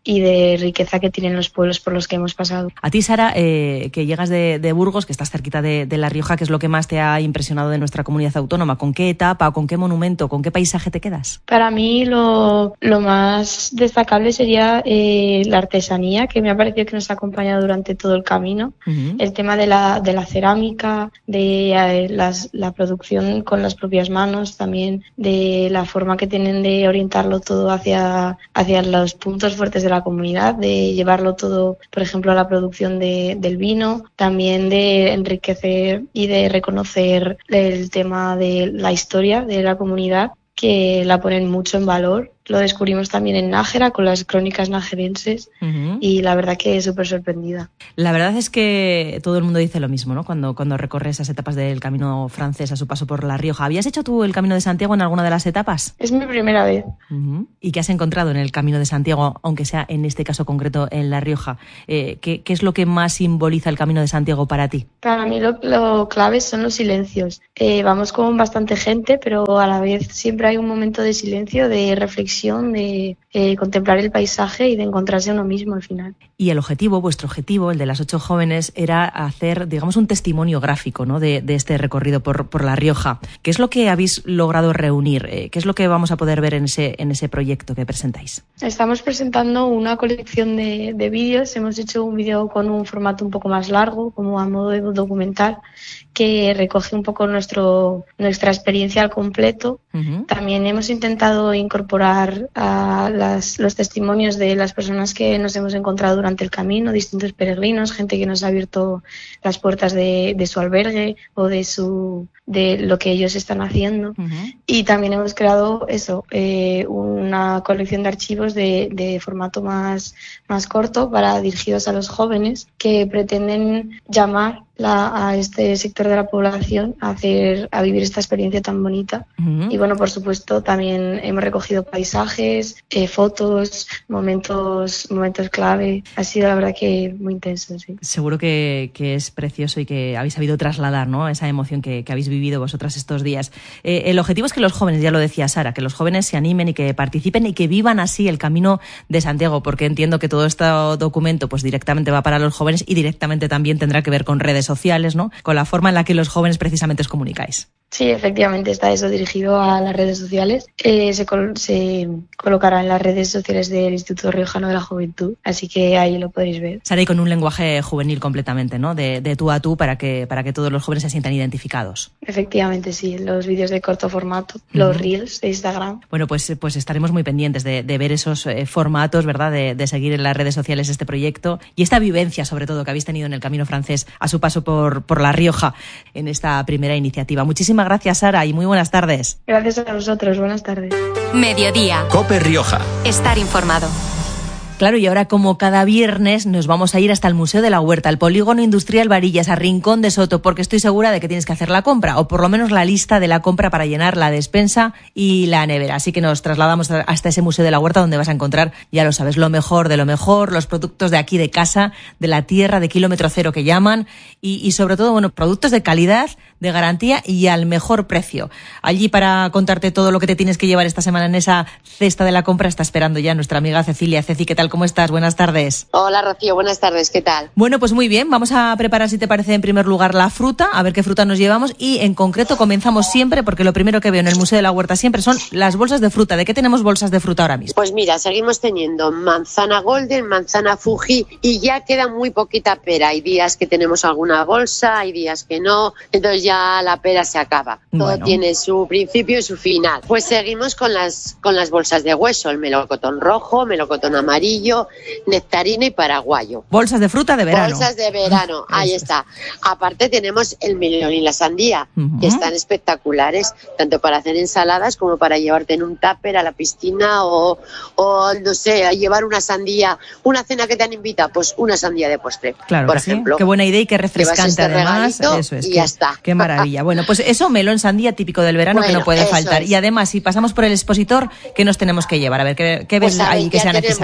y de riqueza que tienen los pueblos por los que hemos pasado. A ti, Sara, eh, que llegas de, de Burgos, que estás cerquita de, de La Rioja, ¿qué es lo que más te ha impresionado de nuestra comunidad autónoma? ¿Con qué etapa, con qué monumento, con qué paisaje te quedas? Para mí lo, lo más destacable sería eh, la artesanía, que me ha parecido que nos ha acompañado durante todo el camino. Uh-huh. El tema de la, de la cerámica, de eh, las, la producción con las propias manos, también de la forma que tienen de orientarlo todo hacia, hacia los puntos fuertes de la comunidad, de llevarlo todo, por ejemplo, a la producción de, del vino, también de enriquecer y de reconocer el tema de la historia de la comunidad, que la ponen mucho en valor. Lo descubrimos también en Nájera con las crónicas najerenses uh-huh. y la verdad que súper sorprendida. La verdad es que todo el mundo dice lo mismo, ¿no? Cuando, cuando recorre esas etapas del camino francés a su paso por La Rioja. ¿Habías hecho tú el Camino de Santiago en alguna de las etapas? Es mi primera vez. Uh-huh. ¿Y qué has encontrado en el Camino de Santiago, aunque sea en este caso concreto en La Rioja? Eh, ¿qué, ¿Qué es lo que más simboliza el Camino de Santiago para ti? Para mí lo, lo clave son los silencios. Eh, vamos con bastante gente, pero a la vez siempre hay un momento de silencio, de reflexión, de eh, contemplar el paisaje y de encontrarse a uno mismo al final. Y el objetivo, vuestro objetivo, el de las ocho jóvenes, era hacer, digamos, un testimonio gráfico, ¿no?, de, de este recorrido por, por La Rioja. ¿Qué es lo que habéis logrado reunir? Eh, ¿Qué es lo que vamos a poder ver en ese, en ese proyecto que presentáis? Estamos presentando una colección de, de vídeos. Hemos hecho un vídeo con un formato un poco más largo, como a modo de documental, que recoge un poco nuestro, nuestra experiencia al completo. Uh-huh. También hemos intentado incorporar a las, los testimonios de las personas que nos hemos encontrado durante el camino, distintos peregrinos, gente que nos ha abierto las puertas de, de su albergue o de su de lo que ellos están haciendo. Uh-huh. Y también hemos creado eso, eh, una colección de archivos de, de formato más, más corto para dirigidos a los jóvenes que pretenden llamar La, a este sector de la población a hacer a vivir esta experiencia tan bonita. Uh-huh. Y bueno, por supuesto, también hemos recogido paisajes, eh, fotos, momentos momentos clave. Ha sido la verdad que muy intenso, sí. Seguro que, que es precioso y que habéis sabido trasladar, ¿no?, esa emoción que, que habéis vivido vosotras estos días. Eh, el objetivo es que los jóvenes, ya lo decía Sara, que los jóvenes se animen y que participen y que vivan así el Camino de Santiago, porque entiendo que todo este documento pues directamente va para los jóvenes y directamente también tendrá que ver con redes sociales, ¿no?, con la forma en la que los jóvenes precisamente os comunicáis. Sí, efectivamente, está eso dirigido a las redes sociales. Eh, se, col- se colocará en las redes sociales del Instituto Riojano de la Juventud, así que ahí lo podéis ver. Sara, y con un lenguaje juvenil completamente, ¿no?, de, de tú a tú, para que, para que todos los jóvenes se sientan identificados. Efectivamente, sí, los vídeos de corto formato, uh-huh. los reels de Instagram. Bueno, pues, pues estaremos muy pendientes de, de ver esos eh, formatos, ¿verdad?, de, de seguir en las redes sociales este proyecto y esta vivencia, sobre todo, que habéis tenido en el Camino francés a su paso por, por La Rioja en esta primera iniciativa. Muchísimas gracias, Sara, y muy buenas tardes. Gracias a vosotros, buenas tardes. Mediodía. COPE Rioja. Estar informado. Claro, y ahora, como cada viernes, nos vamos a ir hasta el Museo de la Huerta, al Polígono Industrial Varillas, a Rincón de Soto, porque estoy segura de que tienes que hacer la compra, o por lo menos la lista de la compra para llenar la despensa y la nevera. Así que nos trasladamos hasta ese Museo de la Huerta, donde vas a encontrar, ya lo sabes, lo mejor de lo mejor, los productos de aquí de casa, de la tierra, de kilómetro cero que llaman, y, y sobre todo, bueno, productos de calidad, de garantía y al mejor precio. Allí, para contarte todo lo que te tienes que llevar esta semana en esa cesta de la compra, está esperando ya nuestra amiga Cecilia. Ceci, ¿qué tal? ¿Cómo estás? Buenas tardes. Hola, Rocío, buenas tardes, ¿qué tal? Bueno, pues muy bien, vamos a preparar, si te parece, en primer lugar la fruta, a ver qué fruta nos llevamos, y en concreto comenzamos siempre, porque lo primero que veo en el Museo de la Huerta siempre son las bolsas de fruta. ¿De qué tenemos bolsas de fruta ahora mismo? Pues mira, seguimos teniendo manzana golden, manzana Fuji, y ya queda muy poquita pera. Hay días que tenemos alguna bolsa, hay días que no, entonces ya la pera se acaba. Todo bueno. Tiene su principio y su final. Pues seguimos con las, con las bolsas de hueso, el melocotón rojo, melocotón amarillo, nectarina y paraguayo. Bolsas de fruta de verano. Bolsas de verano, ahí está. Aparte tenemos el melón y la sandía, uh-huh. que están espectaculares, tanto para hacer ensaladas como para llevarte en un tupper a la piscina o, o no sé, a llevar una sandía, una cena que te han invitado, pues una sandía de postre, claro, por que ejemplo. Sí. Qué buena idea y qué refrescante además. Eso es. Y que, ya está. Qué maravilla. Bueno, pues eso, melón, sandía, típico del verano, bueno, que no puede faltar. Es. Y además, si pasamos por el expositor, ¿qué nos tenemos que llevar? A ver, ¿qué, qué ves pues, ahí que sea tenemos, necesario?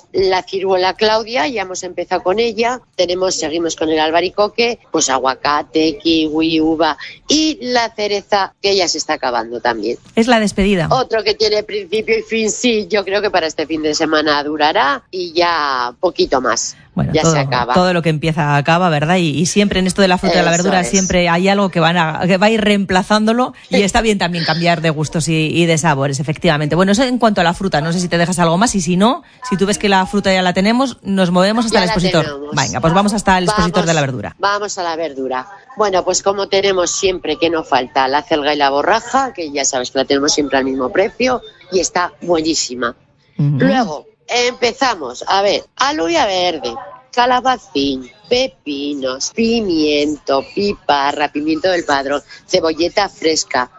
la ciruela Claudia, ya hemos empezado con ella, tenemos, seguimos con el albaricoque, pues aguacate, kiwi, uva y la cereza, que ya se está acabando también. Es la despedida. Otro que tiene principio y fin, sí, yo creo que para este fin de semana durará y ya poquito más. Bueno, ya todo, se acaba. Todo lo que empieza acaba, ¿verdad? Y, y siempre en esto de la fruta y la verdura es. siempre hay algo que, van a, que va a ir reemplazándolo y está bien también cambiar de gustos y, y de sabores, efectivamente. Bueno, eso en cuanto a la fruta, no sé si te dejas algo más y si no, si tú ves que la fruta ya la tenemos, nos movemos hasta Ya el la expositor. tenemos. Venga, pues vamos hasta el expositor Vamos, de la verdura. Vamos a la verdura. Bueno, pues como tenemos siempre que no falta la celga y la borraja, que ya sabes que la tenemos siempre al mismo precio y está buenísima. Uh-huh. Luego empezamos, a ver, alubia verde, calabacín, pepinos, pimiento, piparra, pimiento del padrón, cebolleta fresca,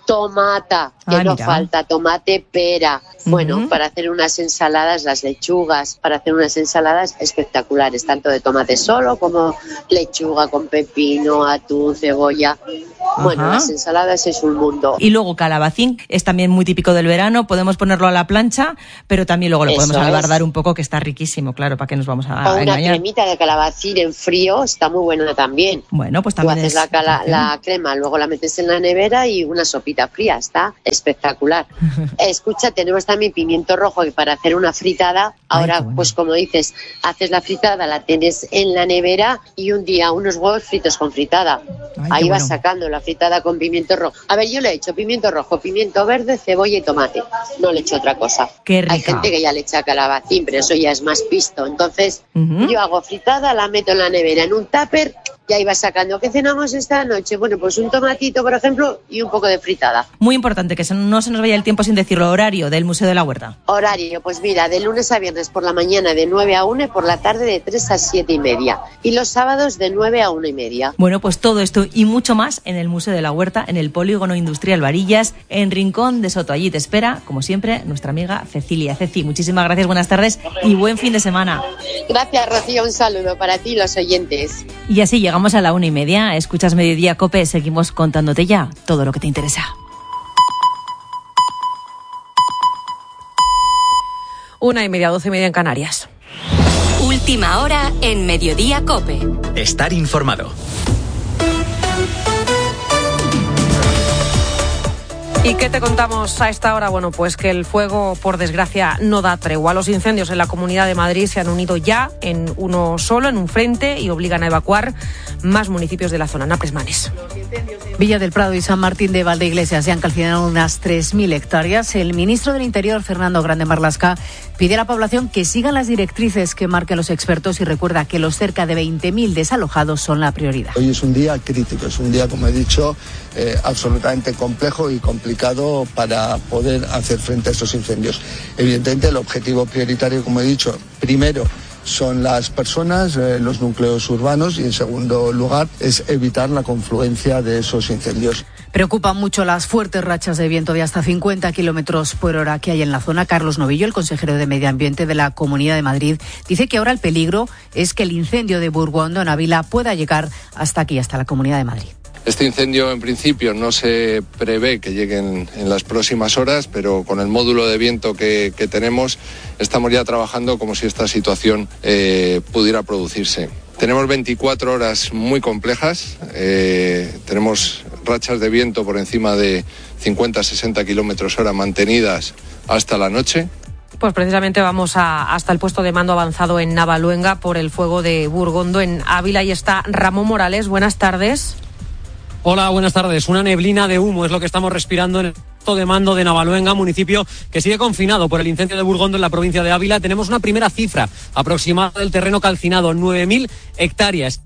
tomata, que Ah, no mira. falta, tomate, pera. Bueno, Ujú. para hacer unas ensaladas, las lechugas, para hacer unas ensaladas espectaculares, tanto de tomate solo como lechuga con pepino, atún, cebolla. Bueno, Ajá. las ensaladas es un mundo. Y luego calabacín, es también muy típico del verano, podemos ponerlo a la plancha, pero también luego lo Eso podemos es. albardar un poco, que está riquísimo, claro, para que nos vamos a, O a una engañar. cremita de calabacín en frío está muy buena también. Bueno, pues Tú también haces es la, cala- opción. la crema, luego la metes en la nevera y una sopita fría, está espectacular. Escucha, tenemos también pimiento rojo que para hacer una fritada, ahora pues como dices, haces la fritada, la tienes en la nevera y un día unos huevos fritos con fritada. Ay, Ahí qué vas bueno. sacando la fritada con pimiento rojo. A ver, yo le he hecho pimiento rojo, pimiento verde, cebolla y tomate. No le he hecho otra cosa. Qué Hay rica. gente que ya le echa calabacín, pero eso ya es más pisto. Entonces, Ujú. yo hago fritada, la meto en la nevera en un tupper y ahí vas sacando. ¿Qué cenamos esta noche? Bueno, pues un tomatito, por ejemplo, y un poco de fritada. Muy importante, que se- no se nos vaya el tiempo sin decirlo, horario del Museo de la Huerta. Horario, pues mira, de lunes a viernes por la mañana de nueve a una y por la tarde de tres a siete y media. Y los sábados de nueve a una y media. Bueno, pues todo esto y mucho más en el Museo de la Huerta, en el Polígono Industrial Varillas, en Rincón de Soto. Allí te espera, como siempre, nuestra amiga Cecilia. Ceci, muchísimas gracias, buenas tardes y buen fin de semana. Gracias, Rocío, un saludo para ti y los oyentes. Y así llegamos a la una y media. Escuchas Mediodía Cope, seguimos contándote ya todo lo que te interesa. Una y media, doce y media en Canarias. Última hora en Mediodía Cope. Estar informado. ¿Y qué te contamos a esta hora? Bueno, pues que el fuego, por desgracia, no da tregua. Los incendios en la Comunidad de Madrid se han unido ya en uno solo, en un frente, y obligan a evacuar más municipios de la zona. Napres Manes. Villa del Prado y San Martín de Valdeiglesias se han calcinado unas tres mil hectáreas. El ministro del Interior, Fernando Grande Marlaska, pide a la población que sigan las directrices que marquen los expertos y recuerda que los cerca de veinte mil desalojados son la prioridad. Hoy es un día crítico, es un día, como he dicho, eh, absolutamente complejo y complicado para poder hacer frente a estos incendios. Evidentemente, el objetivo prioritario, como he dicho, primero son las personas, eh, los núcleos urbanos y, en segundo lugar, es evitar la confluencia de esos incendios. Preocupan mucho las fuertes rachas de viento de hasta cincuenta kilómetros por hora que hay en la zona. Carlos Novillo, el consejero de Medio Ambiente de la Comunidad de Madrid, dice que ahora el peligro es que el incendio de Burgondo en Ávila pueda llegar hasta aquí, hasta la Comunidad de Madrid. Este incendio, en principio, no se prevé que lleguen en las próximas horas, pero con el módulo de viento que, que tenemos, estamos ya trabajando como si esta situación eh, pudiera producirse. Tenemos veinticuatro horas muy complejas, eh, tenemos rachas de viento por encima de cincuenta a sesenta kilómetros hora mantenidas hasta la noche. Pues precisamente vamos a, hasta el puesto de mando avanzado en Navaluenga por el fuego de Burgondo en Ávila. Y está Ramón Morales. Buenas tardes. Hola, buenas tardes. Una neblina de humo es lo que estamos respirando en el puesto de mando de Navaluenga, municipio que sigue confinado por el incendio de Burgondo en la provincia de Ávila. Tenemos una primera cifra aproximada del terreno calcinado, nueve mil hectáreas.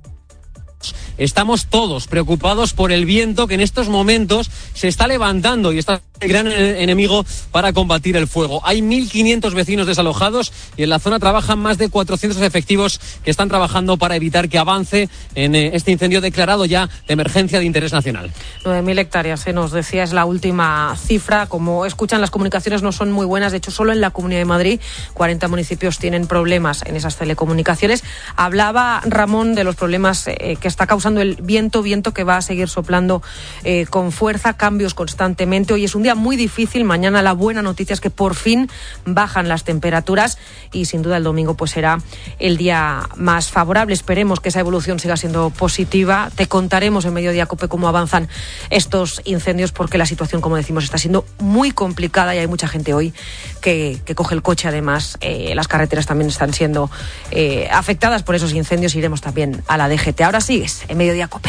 Estamos todos preocupados por el viento que en estos momentos se está levantando y está el gran enemigo para combatir el fuego. Hay mil quinientos vecinos desalojados y en la zona trabajan más de cuatrocientos efectivos que están trabajando para evitar que avance en este incendio declarado ya de emergencia de interés nacional. nueve mil hectáreas, se nos decía, es la última cifra. Como escuchan, las comunicaciones no son muy buenas. De hecho, solo en la Comunidad de Madrid, cuarenta municipios tienen problemas en esas telecomunicaciones. Hablaba Ramón de los problemas eh, que está causando el viento, viento que va a seguir soplando eh, con fuerza, cambios constantemente. Hoy es un día muy difícil, mañana la buena noticia es que por fin bajan las temperaturas y sin duda el domingo pues será el día más favorable. Esperemos que esa evolución siga siendo positiva. Te contaremos en Mediodía Cope cómo avanzan estos incendios, porque la situación, como decimos, está siendo muy complicada y hay mucha gente hoy que, que coge el coche. Además, eh, las carreteras también están siendo eh, afectadas por esos incendios. Iremos también a la D G T. Ahora sigues en Mediodía Cope.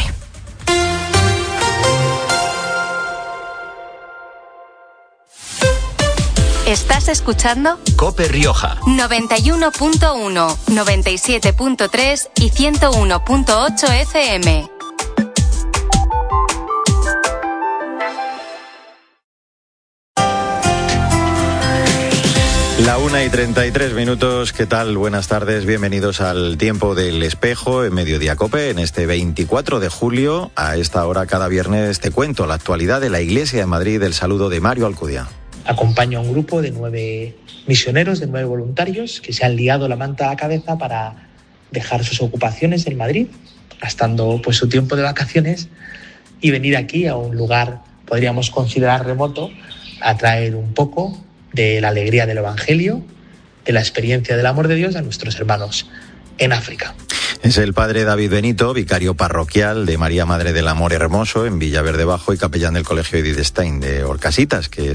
¿Estás escuchando? Cope Rioja. noventa y uno punto uno, noventa y siete punto tres y ciento uno punto ocho F M. La una y treinta y tres minutos, ¿qué tal? Buenas tardes, bienvenidos al Tiempo del Espejo en Mediodía Cope. En este veinticuatro de julio, a esta hora cada viernes te cuento la actualidad de la Iglesia de Madrid. El saludo de Mario Alcudia. Acompaña a un grupo de nueve misioneros, de nueve voluntarios que se han liado la manta a la cabeza para dejar sus ocupaciones en Madrid, gastando pues su tiempo de vacaciones, y venir aquí a un lugar, podríamos considerar remoto, a traer un poco de la alegría del Evangelio, de la experiencia del amor de Dios a nuestros hermanos en África. Es el padre David Benito, vicario parroquial de María Madre del Amor Hermoso en Villaverde Bajo y capellán del Colegio Edith Stein de Orcasitas, que